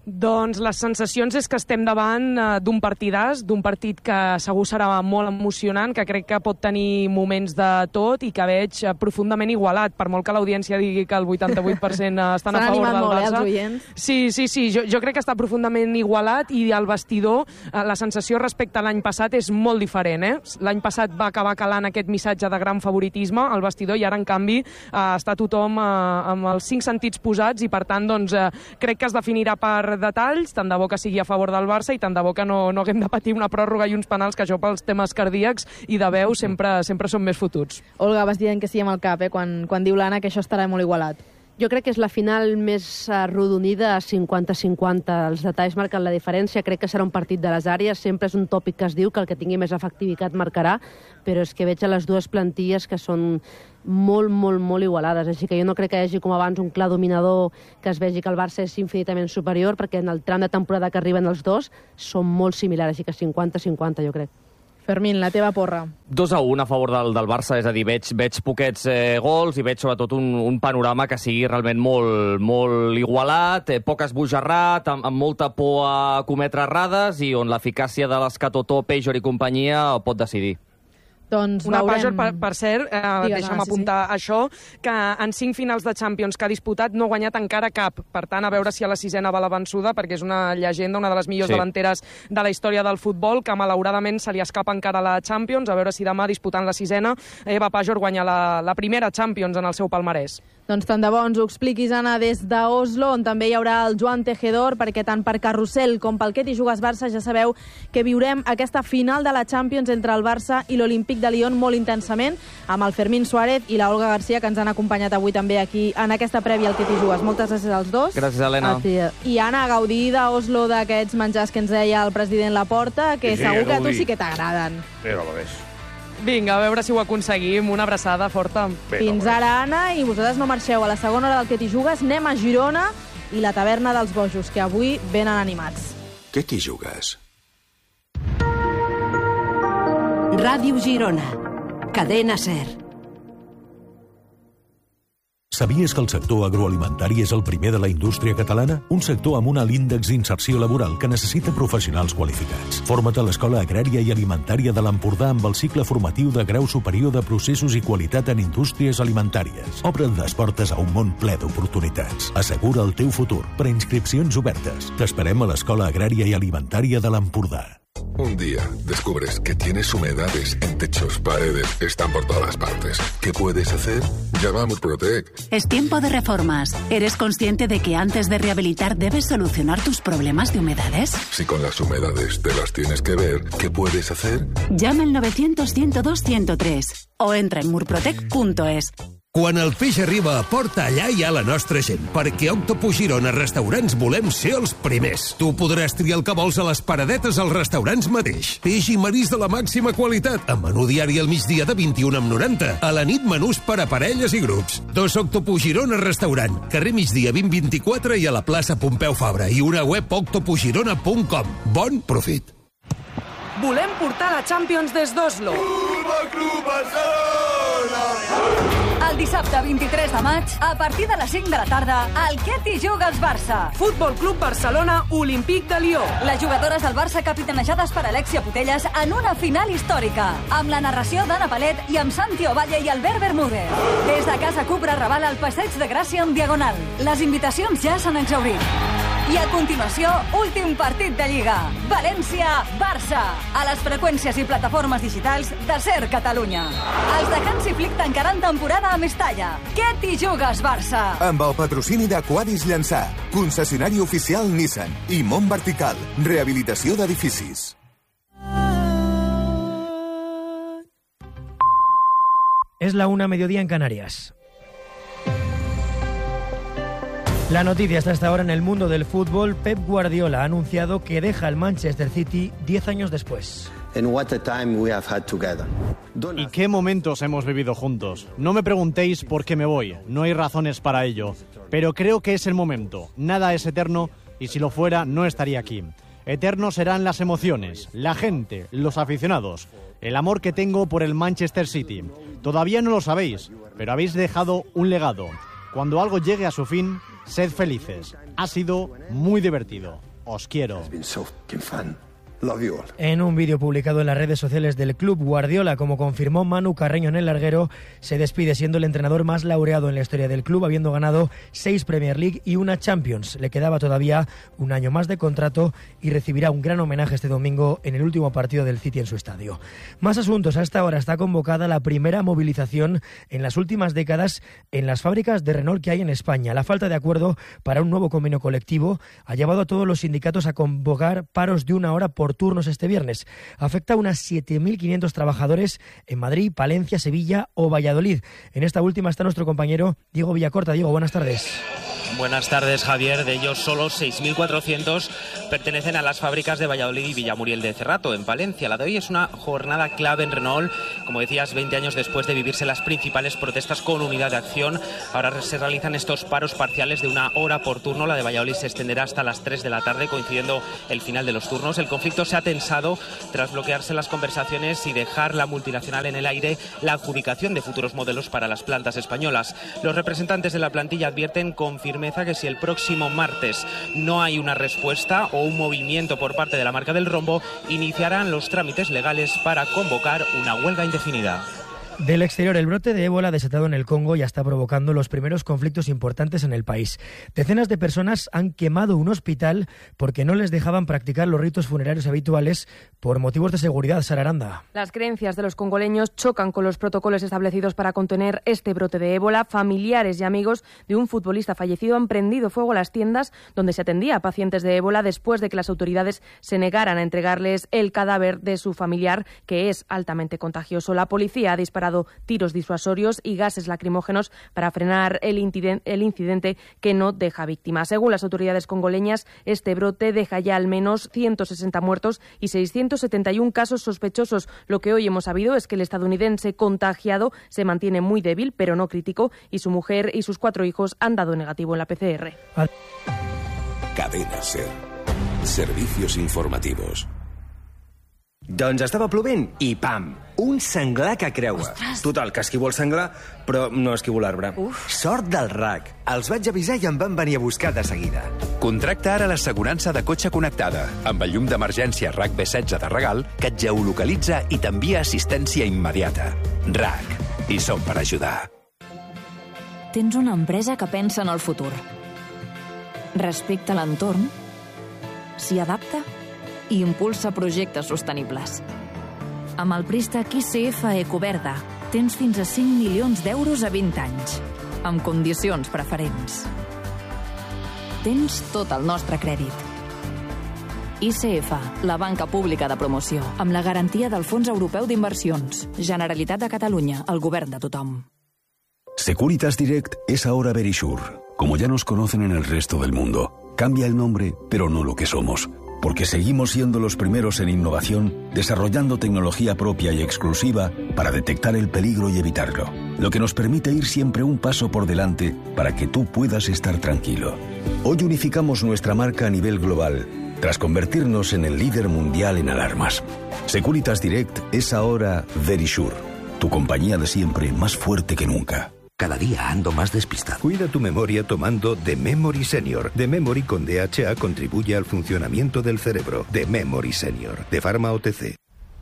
S28: Doncs les sensacions és que estem davant d'un partidàs, d'un partit que segur serà molt emocionant, que crec que pot tenir moments de tot i que veig profundament igualat, per molt que l'audiència digui que el 88% estan a favor del Barça.
S2: Els oients.
S28: Sí, jo crec que està profundament igualat i el vestidor, la sensació respecte a l'any passat és molt diferent. L'any passat va acabar calant aquest missatge de gran favoritisme al vestidor i ara, en canvi, està tothom amb els 5 sentits posats i, per tant, doncs, crec que es definirà per detalls, tant de bo que sigui a favor del Barça i tant de bo que no haguem de patir una pròrroga i uns penals, que això pels temes cardíacs i de veu sempre són més fotuts.
S2: Olga, vas dient que sí amb el cap, quan diu l'Anna que això estarà molt igualat.
S4: Jo crec que és la final més arrodonida a 50-50. Els detalls marquen la diferència. Crec que serà un partit de les àrees. Sempre és un tòpic que es diu que el que tingui més efectivitat marcarà, però és que veig a les dues plantilles que són molt igualades. Així que jo no crec que hi hagi com abans un clar dominador que es vegi que el Barça és infinitament superior, perquè en el tram de temporada que arriben els dos són molt similars, així que 50-50 jo crec.
S2: Fermín, la teva porra.
S26: 2-1 a favor del Barça, és a dir, veig poquets gols i veig sobretot un panorama que sigui realment molt igualat, poc esbojarrat, amb molta por a cometre errades i on l'eficàcia de l'Escatotó, Pejor i companyia pot decidir.
S2: Doncs
S28: una
S2: veurem...
S28: Pajor, per cert, deixa'm apuntar això, que en 5 finals de Champions que ha disputat no ha guanyat encara cap. Per tant, a veure si a la 6ena va la vençuda, perquè és una llegenda, una de les millors delanteres de la història del futbol, que malauradament se li escapa encara la Champions. A veure si demà, disputant la 6ena, Eva Pajor guanya la primera Champions en el seu palmarès.
S2: Doncs tant de bo ens ho expliquis, Anna, des d'Oslo, on també hi haurà el Joan Tejedor, perquè tant per Carrusel com pel Què t'hi jugues Barça ja sabeu que viurem aquesta final de la Champions entre el Barça i l'Olímpic de Lyon molt intensament, amb el Fermín Suárez i la Olga Garcia, que ens han acompanyat avui també aquí en aquesta prèvia al Què t'hi jugues. Moltes gràcies als dos.
S26: Gràcies, Helena.
S2: I Anna, gaudir d'Oslo d'aquests menjars que ens deia el president Laporta, que segur que a tu sí que t'agraden.
S28: Vinga, a veure si ho aconseguim. Una abraçada forta.
S2: Fins ara, Anna, i vosaltres no marxeu. A la segona hora del Què t'hi jugues anem a Girona i la taverna dels bojos, que avui venen animats.
S18: Què t'hi jugues?
S7: Ràdio Girona. Cadena SER.
S8: Sabies que el sector agroalimentari és el primer de la indústria catalana? Un sector amb un alt índex d'inserció laboral que necessita professionals qualificats. Forma't a l'Escola Agrària i Alimentària de l'Empordà amb el cicle formatiu de grau superior de processos i qualitat en indústries alimentàries. Obre't les portes a un món ple d'oportunitats. Assegura el teu futur. Preinscripcions obertes. T'esperem a l'Escola Agrària i Alimentària de l'Empordà.
S9: Un día descubres que tienes humedades en techos, paredes, están por todas partes. ¿Qué puedes hacer? Llama a Murprotec.
S7: Es tiempo de reformas. ¿Eres consciente de que antes de rehabilitar debes solucionar tus problemas de humedades?
S9: Si con las humedades te las tienes que ver, ¿qué puedes hacer?
S7: Llama al 900-102-103 o entra en murprotec.es.
S11: Quan el peix arriba a porta, allà hi ha la nostra gent, perquè a Octopus Girona Restaurants volem ser els primers. Tu podràs triar el que vols a les paradetes als restaurants mateix. Peix i marís de la màxima qualitat, amb menú diari al migdia de 21,90. A la nit menús per a parelles i grups. 2 Octopus Girona Restaurant, carrer Migdia 2024 i a la plaça Pompeu Fabra i una web octopusgirona.com. Bon profit.
S28: Volem portar la Champions des d'Oslo.
S7: Futbol Club Barcelona! El dissabte 23 de maig, a partir de les 5 de la tarda, al Què t'hi jugues Barça.
S28: Futbol Club Barcelona, Olímpic de Lió.
S7: Les jugadores del Barça capitanejades per Alexia Putellas en una final històrica, amb la narració d'Anna Palet i amb Santi Ovalle i Albert Bermúdez. Des de Casa Cupra Raval al Passeig de Gràcia en Diagonal. Les invitacions ja s'han exhaurit. I a continuació, últim partit de Lliga. València-Barça. A les freqüències i plataformes digitals de SER Catalunya. Els de Hansi Flick tancaran temporada a Mestalla. Què t'hi jugues, Barça?
S12: Amb el patrocini d'Aquadis Llançà, concessionari oficial Nissan i Mont Vertical, rehabilitació d'edificis.
S13: Es la 1:00 mediodía en Canarias. La noticia está hasta ahora en el mundo del fútbol. Pep Guardiola ha anunciado que deja el Manchester City 10 años después.
S14: ¿Y qué momentos hemos vivido juntos? No me preguntéis por qué me voy, no hay razones para ello. Pero creo que es el momento. Nada es eterno y si lo fuera no estaría aquí. Eternos serán las emociones, la gente, los aficionados, el amor que tengo por el Manchester City. Todavía no lo sabéis, pero habéis dejado un legado. Cuando algo llegue a su fin, Sed felices. Ha sido muy divertido. Os quiero.
S13: En un vídeo publicado en las redes sociales del Club Guardiola, como confirmó Manu Carreño en el larguero, se despide siendo el entrenador más laureado en la historia del club, habiendo ganado 6 Premier League y una Champions. Le quedaba todavía un año más de contrato y recibirá un gran homenaje este domingo en el último partido del City en su estadio. Más asuntos. A esta hora está convocada la primera movilización en las últimas décadas en las fábricas de Renault que hay en España. La falta de acuerdo para un nuevo convenio colectivo ha llevado a todos los sindicatos a convocar paros de 1 hora por turnos este viernes. Afecta a unas 7.500 trabajadores en Madrid, Palencia, Sevilla o Valladolid. En esta última está nuestro compañero Diego Villacorta. Diego, buenas tardes.
S10: Buenas tardes, Javier. De ellos, solo 6.400 pertenecen a las fábricas de Valladolid y Villamuriel de Cerrato, en Palencia. La de hoy es una jornada clave en Renault. Como decías, 20 años después de vivirse las principales protestas con unidad de acción, ahora se realizan estos paros parciales de 1 hora por turno. La de Valladolid se extenderá hasta las 3 de la tarde, coincidiendo el final de los turnos. El conflicto se ha tensado tras bloquearse las conversaciones y dejar la multinacional en el aire la adjudicación de futuros modelos para las plantas españolas. Los representantes de la plantilla advierten con firmeza que si el próximo martes no hay una respuesta o un movimiento por parte de la marca del rombo, iniciarán los trámites legales para convocar una huelga indefinida.
S13: Del exterior, el brote de ébola desatado en el Congo ya está provocando los primeros conflictos importantes en el país. Decenas de personas han quemado un hospital porque no les dejaban practicar los ritos funerarios habituales por motivos de seguridad. Sara Aranda.
S28: Las creencias de los congoleños chocan con los protocolos establecidos para contener este brote de ébola. Familiares y amigos de un futbolista fallecido han prendido fuego a las tiendas donde se atendía a pacientes de ébola después de que las autoridades se negaran a entregarles el cadáver de su familiar, que es altamente contagioso. La policía ha disparado tiros disuasorios y gases lacrimógenos para frenar el incidente que no deja víctimas. Según las autoridades congoleñas, este brote deja ya al menos 160 muertos y 671 casos sospechosos. Lo que hoy hemos sabido es que el estadounidense contagiado se mantiene muy débil, pero no crítico, y su mujer y sus 4 hijos han dado negativo en la PCR.
S11: Cadena SER. Servicios informativos.
S15: Doncs estava plovent i pam, un senglar que creua.
S16: Ostres.
S15: Total, que esquivo el senglar, però no esquivo l'arbre. Sort del RAC. Els vaig avisar i em van venir a buscar de seguida.
S17: Contracta ara l'assegurança de cotxe connectada, amb el llum d'emergència RAC B16 de regal, que et geolocalitza i t'envia assistència immediata. RAC. Hi som per ajudar.
S19: Tens una empresa que pensa en el futur. Respecta l'entorn, s'hi adapta i impulsa projectes sostenibles. Amb el préstec ICF Ecoverda tens fins a 5 milions d'euros a 20 anys, amb condicions preferents. Tens tot el nostre crèdit. ICF, la banca pública de promoció, amb la garantia del Fons Europeu d'Inversions. Generalitat de Catalunya, el govern de tothom.
S11: Securitas Direct es ahora Verisure. Como ya nos conocen en el resto del mundo, cambia el nombre, pero no lo que somos. Porque seguimos siendo los primeros en innovación, desarrollando tecnología propia y exclusiva para detectar el peligro y evitarlo. Lo que nos permite ir siempre un paso por delante para que tú puedas estar tranquilo. Hoy unificamos nuestra marca a nivel global, tras convertirnos en el líder mundial en alarmas. Securitas Direct es ahora Verisure, tu compañía de siempre más fuerte que nunca.
S20: Cada día ando más despistado. Cuida tu memoria tomando The Memory Senior. The Memory con DHA contribuye al funcionamiento del cerebro. The Memory Senior, de Pharma OTC.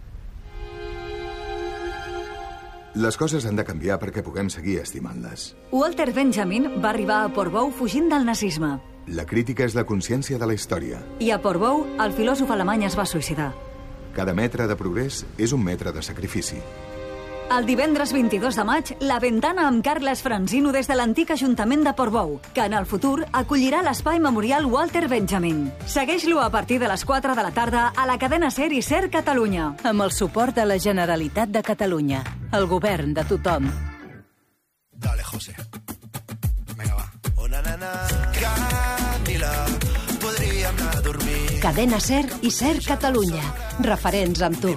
S12: Les coses han de canviar perquè puguem seguir estimant-les.
S7: Walter Benjamin va arribar a Portbou fugint del nazisme.
S12: La crítica és la consciència de la història.
S7: I a Portbou, el filòsof alemany es va suïcidar.
S12: Cada metre de progrés és un metre de sacrifici.
S7: El divendres 22 de maig, La Ventana amb Carles Franzino des de l'antic Ajuntament de Portbou, que en el futur acollirà l'espai memorial Walter Benjamin. Segueix-lo a partir de les 4 de la tarda a la cadena SER i SER Catalunya.
S21: Amb el suport de la Generalitat de Catalunya, el govern de tothom.
S23: Dale, José. Venga, va. Oh, na, na, na. Camila, podríem anar a dormir.
S21: Cadena SER i SER Catalunya. Referents amb tu.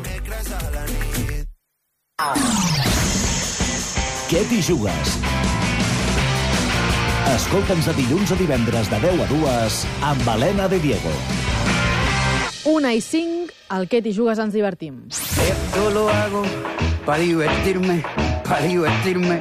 S29: Què t'hi jugues? Escolta'ns de dilluns a divendres de 10 a 2 amb Helena de Diego.
S2: 1:05, al Què t'hi jugues ens divertim.
S30: Esto lo hago para divertirme,
S1: para divertirme,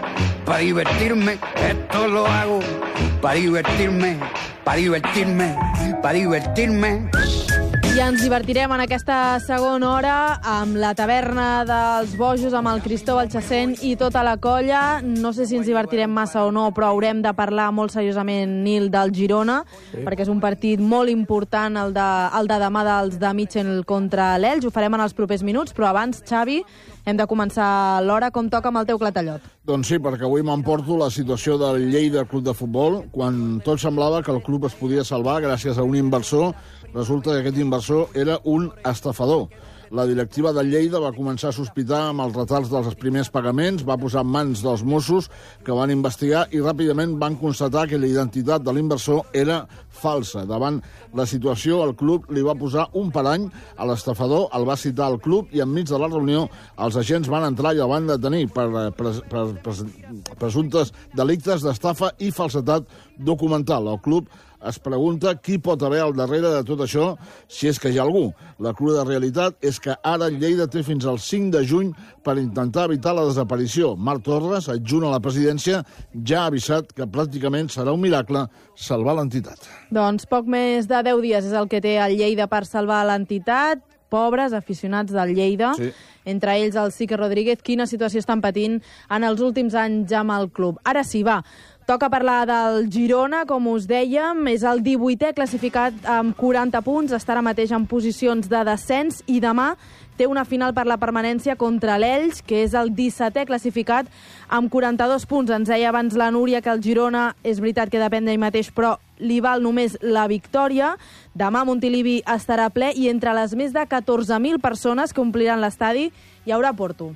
S1: esto lo hago para divertirme, para divertirme, para divertirme.
S2: I ens divertirem en aquesta segona hora amb la taverna dels bojos, amb el Cristóbal Chacén i tota la colla. No sé si ens divertirem massa o no, però haurem de parlar molt seriosament, Nil, del Girona, perquè és un partit molt important, el de demà dels de Mitchell contra l'Elx. Ho farem en els propers minuts, però abans, Xavi, hem de començar l'hora com toca amb el teu clatellot.
S3: Doncs sí, perquè avui m'emporto la situació del Lleida Club de Futbol, quan tot semblava que el club es podia salvar gràcies a un inversor. Resulta que aquest inversor era un estafador. La directiva del Lleida va començar a sospitar amb els retards dels primers pagaments, va posar en mans dels Mossos, que van investigar i ràpidament van constatar que la identitat de l'inversor era falsa. Davant la situació, el club li va posar un parany a l'estafador, el va citar al club i enmig de la reunió els agents van entrar i el van detenir per presumptes delictes d'estafa i falsedat documental. El club es pregunta qui pot haver al darrere de tot això, si és que hi ha algú. La crua realitat és que ara el Lleida té fins al 5 de juny per intentar evitar la desaparició. Marc Torres, adjunt a la presidència, ja ha avisat que pràcticament serà un miracle salvar l'entitat.
S2: Doncs poc més de 10 dies és el que té el Lleida per salvar l'entitat. Pobres aficionats del Lleida, sí. Entre ells el Sique Rodríguez. Quina situació estan patint en els últims anys amb el club. Ara sí, va. Toca parlar del Girona, com us dèiem, és el 18è classificat amb 40 punts, està ara mateix en posicions de descens i demà té una final per la permanència contra l'Elx, que és el 17è classificat amb 42 punts. Ens deia abans la Núria que el Girona, és veritat que depèn d'ell mateix, però li val només la victòria. Demà Montilivi estarà ple i entre les més de 14.000 persones que ompliran l'estadi hi haurà Porto.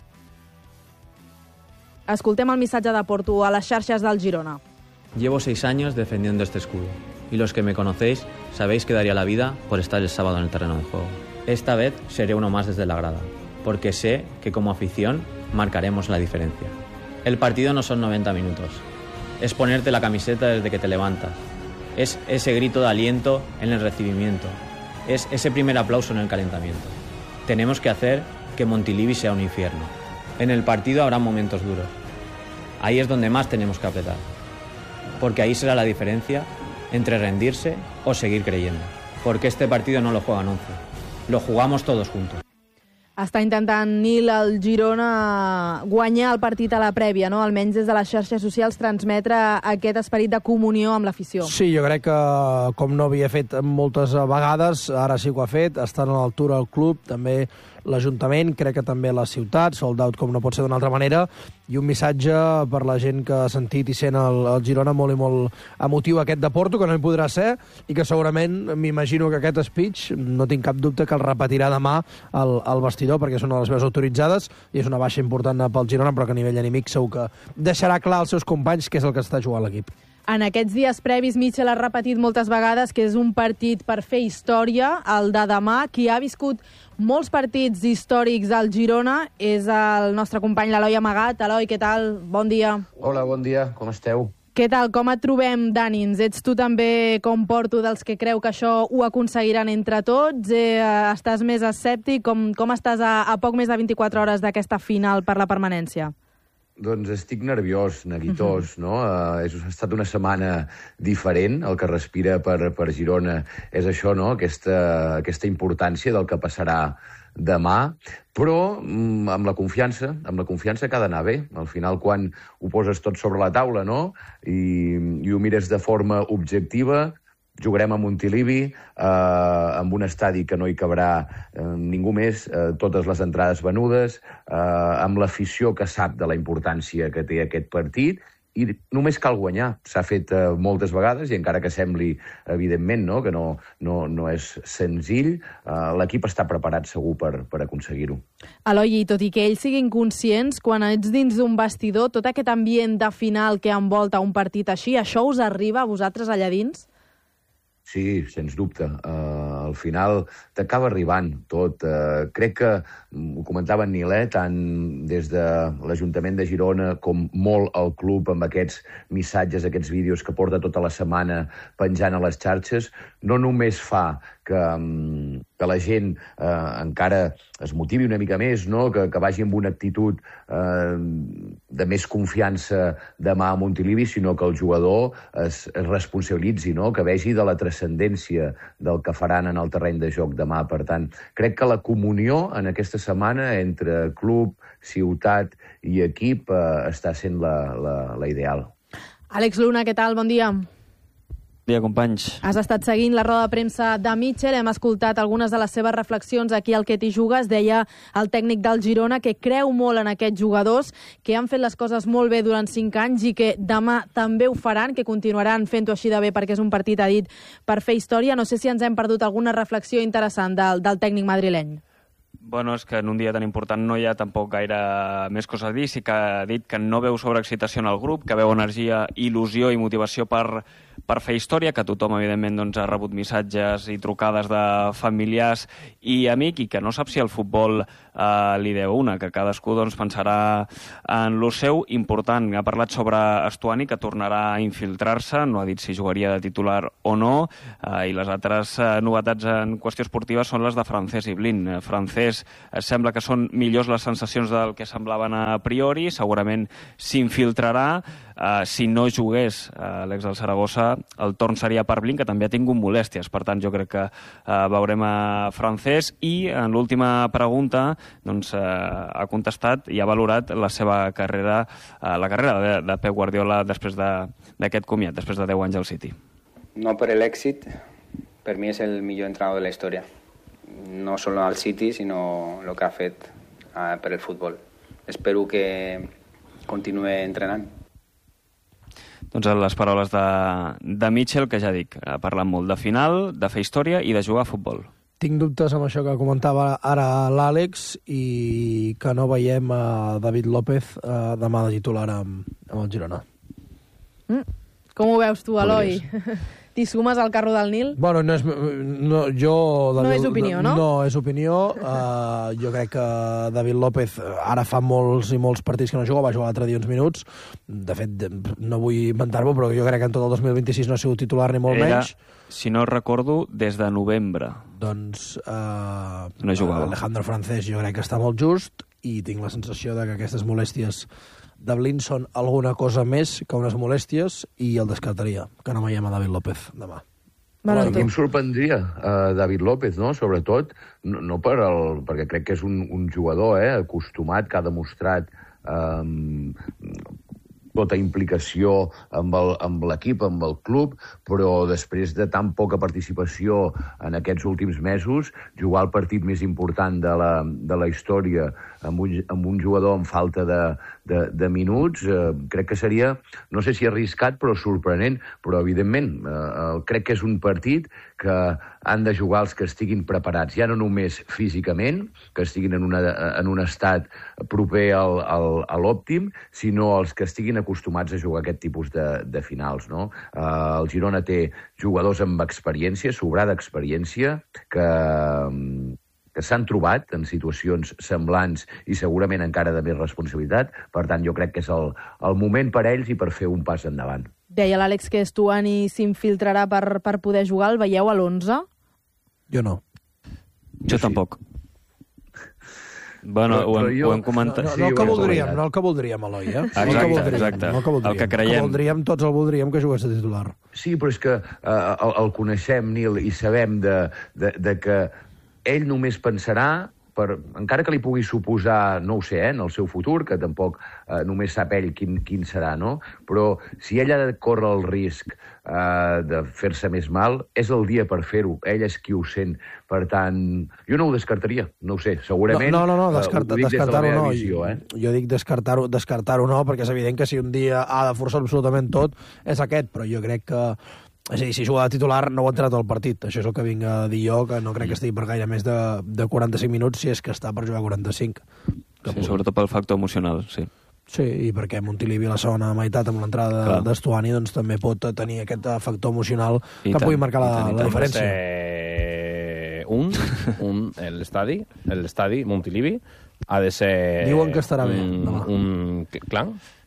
S2: Escoltem el missatge de Porto a les xarxes del Girona.
S5: Llevo 6 años defendiendo este escudo y los que me conocéis sabéis que daría la vida por estar el sábado en el terreno de juego. Esta vez seré uno más desde la grada, porque sé que como afición marcaremos la diferencia. El partido no son 90 minutos, es ponerte la camiseta desde que te levantas, es ese grito de aliento en el recibimiento, es ese primer aplauso en el calentamiento. Tenemos que hacer que Montilivi sea un infierno. En el partido habrá momentos duros. Ahí es donde más tenemos que apretar. Porque ahí será la diferencia entre rendirse o seguir creyendo. Porque este partido no lo juegan 11. Lo jugamos todos juntos.
S2: Està intentant Nil el Girona guanyar el partit a la prèvia, no? Almenys des de les xarxes socials transmetre aquest esperit de comunió amb l'afició.
S6: Sí, jo crec que com no havia fet moltes vegades, ara sí que ho ha fet, estan a l'altura del club, també l'Ajuntament, crec que també la ciutat, sold out com no pot ser d'una altra manera, i un missatge per la gent que ha sentit i sent el Girona molt i molt emotiu aquest de Porto, que no hi podrà ser, i que segurament m'imagino que aquest speech, no tinc cap dubte que el repetirà demà al vestidor, perquè és una de les veus autoritzades, i és una baixa important pel Girona, però que a nivell anímic segur que deixarà clar als seus companys que és el que està jugant l'equip.
S2: En aquests dies previs, Mitchell ha repetit moltes vegades que és un partit per fer història, el de demà. Qui ha viscut molts partits històrics al Girona és el nostre company, l'Eloi Amagat. Eloi, què tal? Bon dia.
S16: Hola, bon dia. Com esteu?
S2: Què tal? Com et trobem, d'ànims? Ets tu també, com Porto, dels que creu que això ho aconseguiran entre tots? Estàs més escèptic? Com estàs a poc més de 24 hores d'aquesta final per la permanència?
S16: Doncs estic nerviós, neguitós, no? Ha estat una setmana diferent. El que respira per Girona és això, no? Aquesta importància del que passarà demà, però amb la confiança que ha d'anar bé. Al final, quan ho poses tot sobre la taula, no? I ho mires de forma objectiva, jugarem a Montilivi, amb un estadi que no hi cabrà ningú més, totes les entrades venudes, amb l'afició que sap de la importància que té aquest partit, i només cal guanyar. S'ha fet moltes vegades, i encara que sembli, evidentment, no? Que no és senzill, l'equip està preparat segur per aconseguir-ho.
S2: Eloi, tot i que ells siguin conscients, quan ets dins d'un vestidor, tot aquest ambient de final que envolta un partit així, això us arriba a vosaltres allà dins?
S16: Sí, sens dubte. Al final t'acaba arribant tot. Crec que, ho comentava en Nil, tant des de l'Ajuntament de Girona com molt el club amb aquests missatges, aquests vídeos que porta tota la setmana penjant a les xarxes, no només fa que la gent encara es motivi una mica més, no? Que vagi amb una actitud de més confiança demà a Montilivi, sinó que el jugador es responsabilitzi, no? Que vegi de la transcendència del que faran en el terreny de joc demà. Per tant, crec que la comunió en aquesta setmana entre club, ciutat i equip està sent la ideal.
S2: Àlex Luna, què tal? Bon dia.
S4: Bon dia, companys.
S2: Has estat seguint la roda de premsa de Mitchell, hem escoltat algunes de les seves reflexions aquí al Que t'hi jugues. Deia el tècnic del Girona que creu molt en aquests jugadors, que han fet les coses molt bé durant 5 anys i que demà també ho faran, que continuaran fent-ho així de bé perquè és un partit, ha dit, per fer història. No sé si ens hem perdut alguna reflexió interessant del tècnic madrileny.
S4: Bueno, és que en un dia tan important no hi ha tampoc gaire més coses a dir. Sí que ha dit que no veu sobreexcitació en el grup, que veu energia, il·lusió i motivació per fer història, que tothom, evidentment, doncs, ha rebut missatges i trucades de familiars i amics i que no sap si el futbol li deu una, que cadascú doncs, pensarà en lo seu important. Ha parlat sobre Estuani, que tornarà a infiltrar-se, no ha dit si jugaria de titular o no, i les altres novetats en qüestió esportiva són les de Francesc i Blin. Francesc sembla que són millors les sensacions del que semblaven a priori, segurament s'infiltrarà. Si no jugués l'ex del Saragossa, el torn seria per Blin, que també ha tingut molèsties. Per tant, jo crec que veurem a Francesc. I en l'última pregunta doncs, ha contestat i ha valorat la seva carrera, la carrera de Pep Guardiola després d'aquest comiat, després de 10 anys al City.
S8: No per l'èxit, per mi és el millor entrenador de la història. No solo al City, sino lo que ha fet per el futbol. Espero que continuï entrenant.
S4: Doncs les paraules de Mitchell, que ja dic, ha parlat molt de final, de fer història i de jugar a futbol.
S6: Tinc dubtes amb això que comentava ara l'Àlex i que no veiem a David López demà de titular amb el Girona.
S2: Com ho veus tu, Eloi? T'hi sumes al carro del Nil?
S6: Bueno, no és
S2: opinió, no?
S6: No, és opinió. Jo crec que David López ara fa molts i molts partits que no juga, va jugar l'altre dia uns minuts. De fet, no vull inventar-m'ho, però jo crec que en tot el 2026 no ha sigut titular ni molt menys.
S4: Si no recordo, des de novembre.
S6: Doncs
S4: no jugava.
S6: Alejandro Francés jo crec que està molt just i tinc la sensació de que aquestes molèsties de Blin són alguna cosa més que unes molèsties i el descartaria, que no veiem a David López demà.
S16: A mi em sorprendria David López, no? Sobretot, no perquè crec que és un jugador acostumat, que ha demostrat tota implicació amb l'equip, amb el club, però després de tan poca participació en aquests últims mesos, jugar el partit més important de la història amb un jugador amb falta de minuts, crec que seria, no sé si arriscat, però sorprenent, però evidentment crec que és un partit que han de jugar els que estiguin preparats, ja no només físicament, que estiguin en un estat proper a l'òptim, sinó els que estiguin acostumats a jugar aquest tipus de finals, no? El Girona té jugadors amb experiència, sobrada experiència, que s'han trobat en situacions semblants i segurament encara de més responsabilitat. Per tant, jo crec que és el moment per ells i per fer un pas endavant.
S2: Deia l'Àlex que Estuani s'infiltrarà per poder jugar. El veieu a l'11?
S6: Jo no.
S4: Jo tampoc. Bueno, ho hem comentat.
S6: No el que voldríem, Eloi, eh?
S4: Exacte. El que creiem.
S6: Tots el voldríem que jugués de titular.
S16: Sí, però és que el coneixem, Nil, i sabem de que ell només pensarà, encara que li pugui suposar, no ho sé, en el seu futur, que tampoc només sap ell quin serà, no? Però si ell ha de córrer el risc de fer-se més mal, és el dia per fer-ho. Ell és qui ho sent. Per tant, jo no ho descartaria. No ho sé, segurament...
S6: No, descartar-ho no. Jo dic descartar-ho no, perquè és evident que si un dia ha de forçar absolutament tot, és aquest, però jo crec que... És a dir, si juga de titular no ho ha entrat al partit. Això és el que vinc a dir jo, que no crec que estigui per gaire més de 45 minuts, si és que està per jugar 45.
S4: Sí, sobretot pel factor emocional, sí.
S6: Sí, i perquè Montilivi a la segona meitat amb l'entrada d'Estuani doncs, també pot tenir aquest factor emocional que pugui marcar la diferència.
S9: L'estadi Montilivi ha de ser...
S6: Diuen que estarà bé.
S9: Un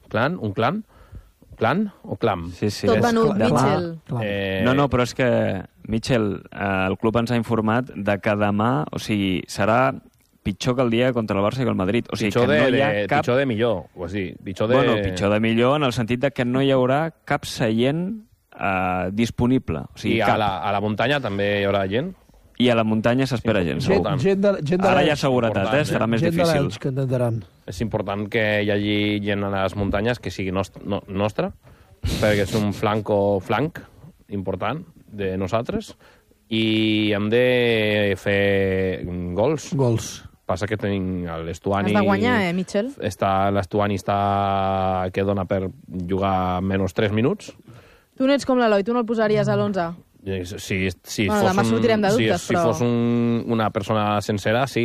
S9: clan o clam?
S4: Sí.
S2: Tot venut, Mitchell.
S4: No, però és que Mitchell, el club ens ha informat de que demà, o sigui, serà pitjor que el dia contra el Barça i el Madrid. O sigui,
S9: pitjor
S4: que no hi ha cap...
S9: Pitjor de millor, o sigui, pitjor de...
S4: Bueno, pitjor de millor en el sentit de que no hi haurà cap seient disponible. O sigui,
S9: I a la muntanya també hi haurà gent?
S4: I a la muntanya s'espera gent. Ara hi ha seguretat, serà més difícil.
S6: Que intentaran.
S9: És important que hi hagi gent a les muntanyes que sigui nostra, perquè és un flanc important de nosaltres, i hem de fer gols. Passa que tenim l'estuani...
S2: Has de guanyar, Mitchell?
S9: L'estuani que dona per jugar menys 3 minuts.
S2: Tu no ets com l'Eloi, tu no el posaries a l'11?
S28: Demà sortirem de dubtes,
S9: però... Si fos una persona sencera, sí.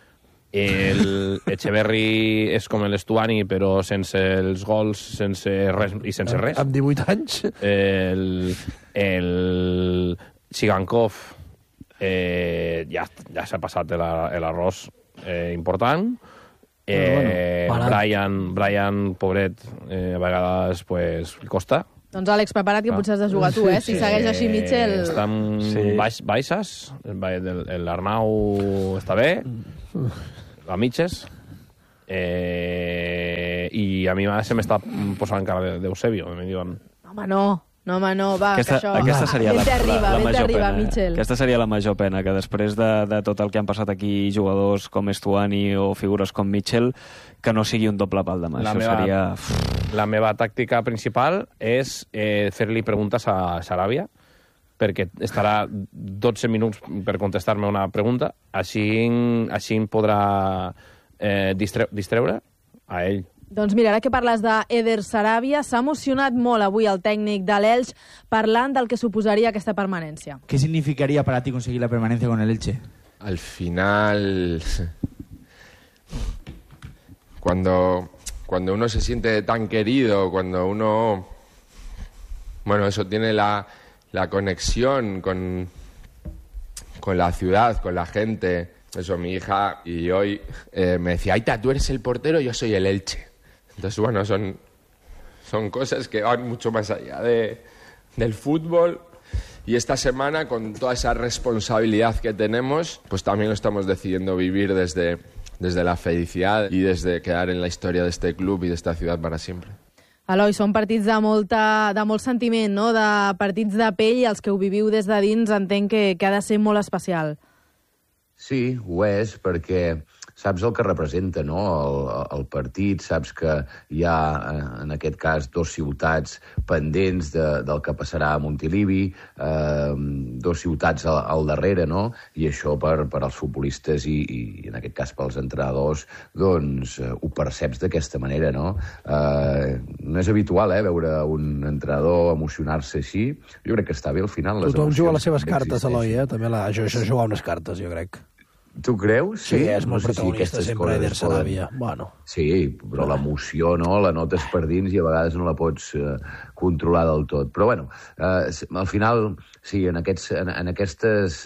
S9: Echeverri és com l'Estuani, però sense els gols, sense res i sense res.
S6: Amb 18 anys.
S9: El Chigankov ja s'ha passat l'arròs important. Brian, pobret, a vegades costa.
S2: Doncs, Àlex, prepara't que potser has de jugar tu, Si segueix així, Mitchell...
S9: Estan baixes, l'Arnau està bé, a mitges, i a mi se m'està posant cara d'Eusebio.
S2: Home, no, va,
S4: aquesta seria la major pena.
S2: Mitchell.
S4: Aquesta seria la major pena, que després de tot el que han passat aquí jugadors com Estuani o figures com Mitchell, que no sigui un doble pal de mà.
S9: La meva tàctica principal és fer-li preguntes a Sarabia, perquè estarà 12 minuts per contestar-me una pregunta, així em podrà distreure a ell.
S2: Doncs mira, ara que parles d'Eder Sarabia, s'ha emocionat molt avui el tècnic de l'Elx parlant del que suposaria aquesta permanència.
S10: ¿Qué significaría para ti conseguir la permanencia con el Elche?
S13: Al final, cuando uno se siente tan querido, cuando uno, eso tiene la conexión con la ciudad, con la gente. Eso, mi hija y hoy me decía, Aita, tú eres el portero, yo soy el Elche. Entonces, son cosas que van mucho más allá del fútbol. Y esta semana, con toda esa responsabilidad que tenemos, pues también lo estamos decidiendo vivir desde la felicidad y desde quedar en la historia de este club y de esta ciudad para siempre.
S2: Eloi, són partits de molt sentiment, no? De partits de pell, i els que ho viviu des de dins entenc que ha de ser molt especial.
S16: Sí, ho és, perquè saps el que representa, no?, el partit, saps que hi ha, en aquest cas, 2 ciutats pendents del que passarà a Montilivi, 2 ciutats al darrere, no?, i això per als futbolistes i en aquest cas pels entrenadors, doncs ho perceps d'aquesta manera, no? No és habitual, veure un entrenador emocionar-se així. Jo crec que està bé al final.
S6: Tothom juga les seves cartes, Eloi, també això és jugar unes cartes, jo crec.
S16: Tu creus?
S6: Sí, és molt protagonista sempre, Eder Sarabia. Bueno.
S16: Sí, però l'emoció, no?, la notes per dins i a vegades no la pots controlar del tot. Però, al final, sí, en aquestes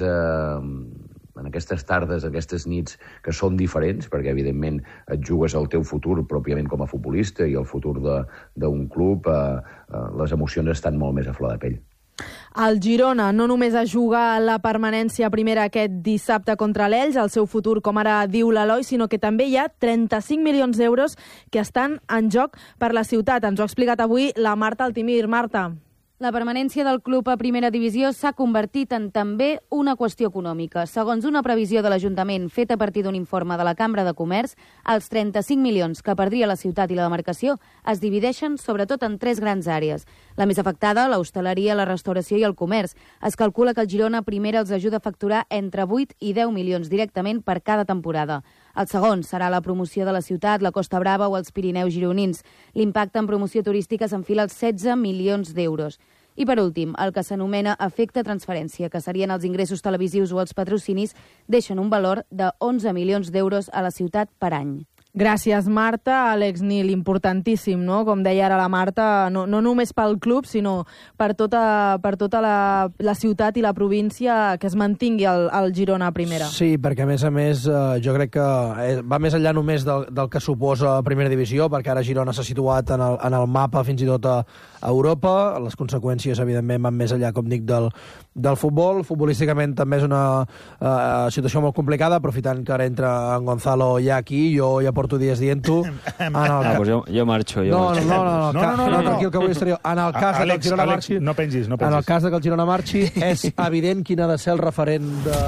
S16: tardes, aquestes nits que són diferents, perquè, evidentment, et jugues el teu futur pròpiament com a futbolista i el futur d'un club, les emocions estan molt més a flor de pell.
S2: El Girona no només es juga la permanència primera aquest dissabte contra l'Elx, el seu futur, com ara diu l'Eloi, sinó que també hi ha 35 milions d'euros que estan en joc per la ciutat. Ens ho ha explicat avui la Marta Altimir. Marta.
S14: La permanència del club a primera divisió s'ha convertit en també una qüestió econòmica. Segons una previsió de l'Ajuntament feta a partir d'un informe de la Cambra de Comerç, els 35 milions que perdria la ciutat i la demarcació es divideixen sobretot en 3 grans àrees. La més afectada, l'hostaleria, la restauració i el comerç. Es calcula que el Girona primera els ajuda a facturar entre 8 i 10 milions directament per cada temporada. El segon serà la promoció de la ciutat, la Costa Brava o els Pirineus gironins. L'impacte en promoció turística s'enfila als 16 milions d'euros. I per últim, el que s'anomena efecte transferència, que serien els ingressos televisius o els patrocinis, deixen un valor de 11 milions d'euros a la ciutat per any.
S2: Gràcies, Marta. Àlex Nil, importantíssim, no? Com deia ara la Marta, no només pel club, sinó per tota la ciutat i la província que es mantingui el Girona a primera.
S6: Sí, perquè a més, jo crec que va més enllà només del que suposa primera divisió, perquè ara Girona s'ha situat en el mapa fins i tot a Europa. Les conseqüències, evidentment, van més enllà, com dic, del futbol. Futbolísticament també és una situació molt complicada, aprofitant que ara entra en Gonzalo ja aquí, jo ja porto dies dient-ho.
S4: Pues jo marxo.
S6: No, tranquil, que vull estar jo. En el cas que el Girona marxi...
S15: No pengis.
S6: En el cas que el Girona marxi, és evident quin ha de ser el referent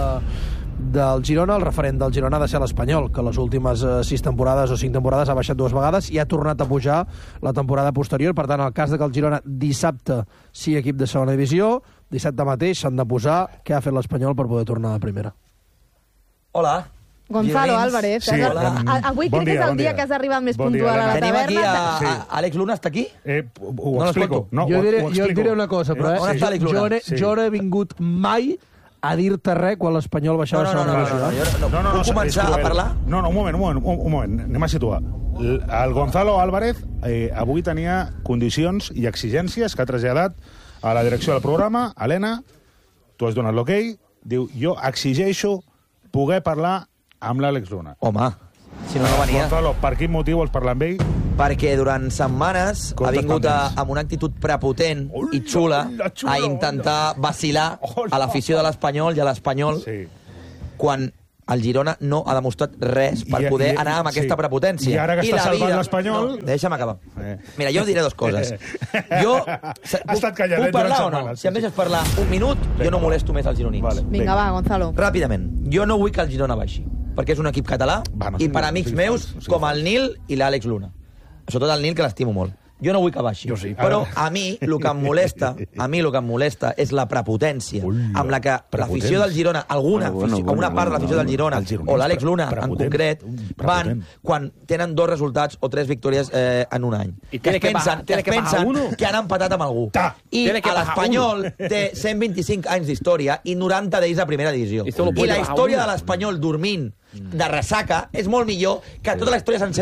S6: del Girona. El referent del Girona ha de ser l'Espanyol, que les últimes 6 temporades o 5 temporades ha baixat 2 vegades i ha tornat a pujar la temporada posterior. Per tant, en el cas que el Girona dissabte sigui equip de segona divisió, dissabte mateix s'han de posar què ha fet l'Espanyol per poder tornar a primera.
S17: Hola.
S2: Gonzalo Álvarez.
S17: Sí,
S2: avui crec que és el dia que has arribat més puntual a la taverna.
S17: Tenim aquí Àlex Luna, està aquí?
S15: Ho explico.
S6: Jo et diré una cosa, però
S17: on està Àlex Luna?
S6: Jo no he vingut mai a dir-te res quan l'Espanyol baixava a segona divisió.
S17: Puc començar a parlar?
S15: No, un moment. Anem a situar. El Gonzalo Álvarez avui tenia condicions i exigències que ha traslladat a la direcció del programa. Helena, tu has donat l'ok, diu, jo exigeixo poder parlar amb l'Àlex Luna.
S17: Home, si no venia.
S15: Gonzalo, per quin motiu vols parlar amb ell?
S17: Perquè durant setmanes ha vingut amb una actitud prepotent i xula a intentar vacilar a l'afició de l'Espanyol i a l'Espanyol quan el Girona no ha demostrat res per poder anar amb aquesta prepotència.
S15: I ara que està salvant l'Espanyol...
S17: Deixa'm acabar. Mira, jo diré 2 coses. Jo puc parlar o no? Si em deixes parlar un minut, jo no molesto més els gironins.
S2: Vinga, va, Gonzalo.
S17: Ràpidament. Jo no vull que el Girona baixi, perquè és un equip català i per amics meus com el Nil i l'Àlex Luna. Sobretot el Nil, que l'estimo molt. Jo no vull que baixi. Però a mi el que em molesta és la prepotència amb la que l'afició del Girona, una part de l'afició del Girona, o l'Àlex Luna en concret, van quan tenen 2 resultats o 3 victòries en un any. Que es pensen que han empatat amb algú. I l'Espanyol té 125 anys d'història i 90 d'ells a primera divisió. I la història de l'Espanyol dormint de ressaca és molt millor que tota la història sencera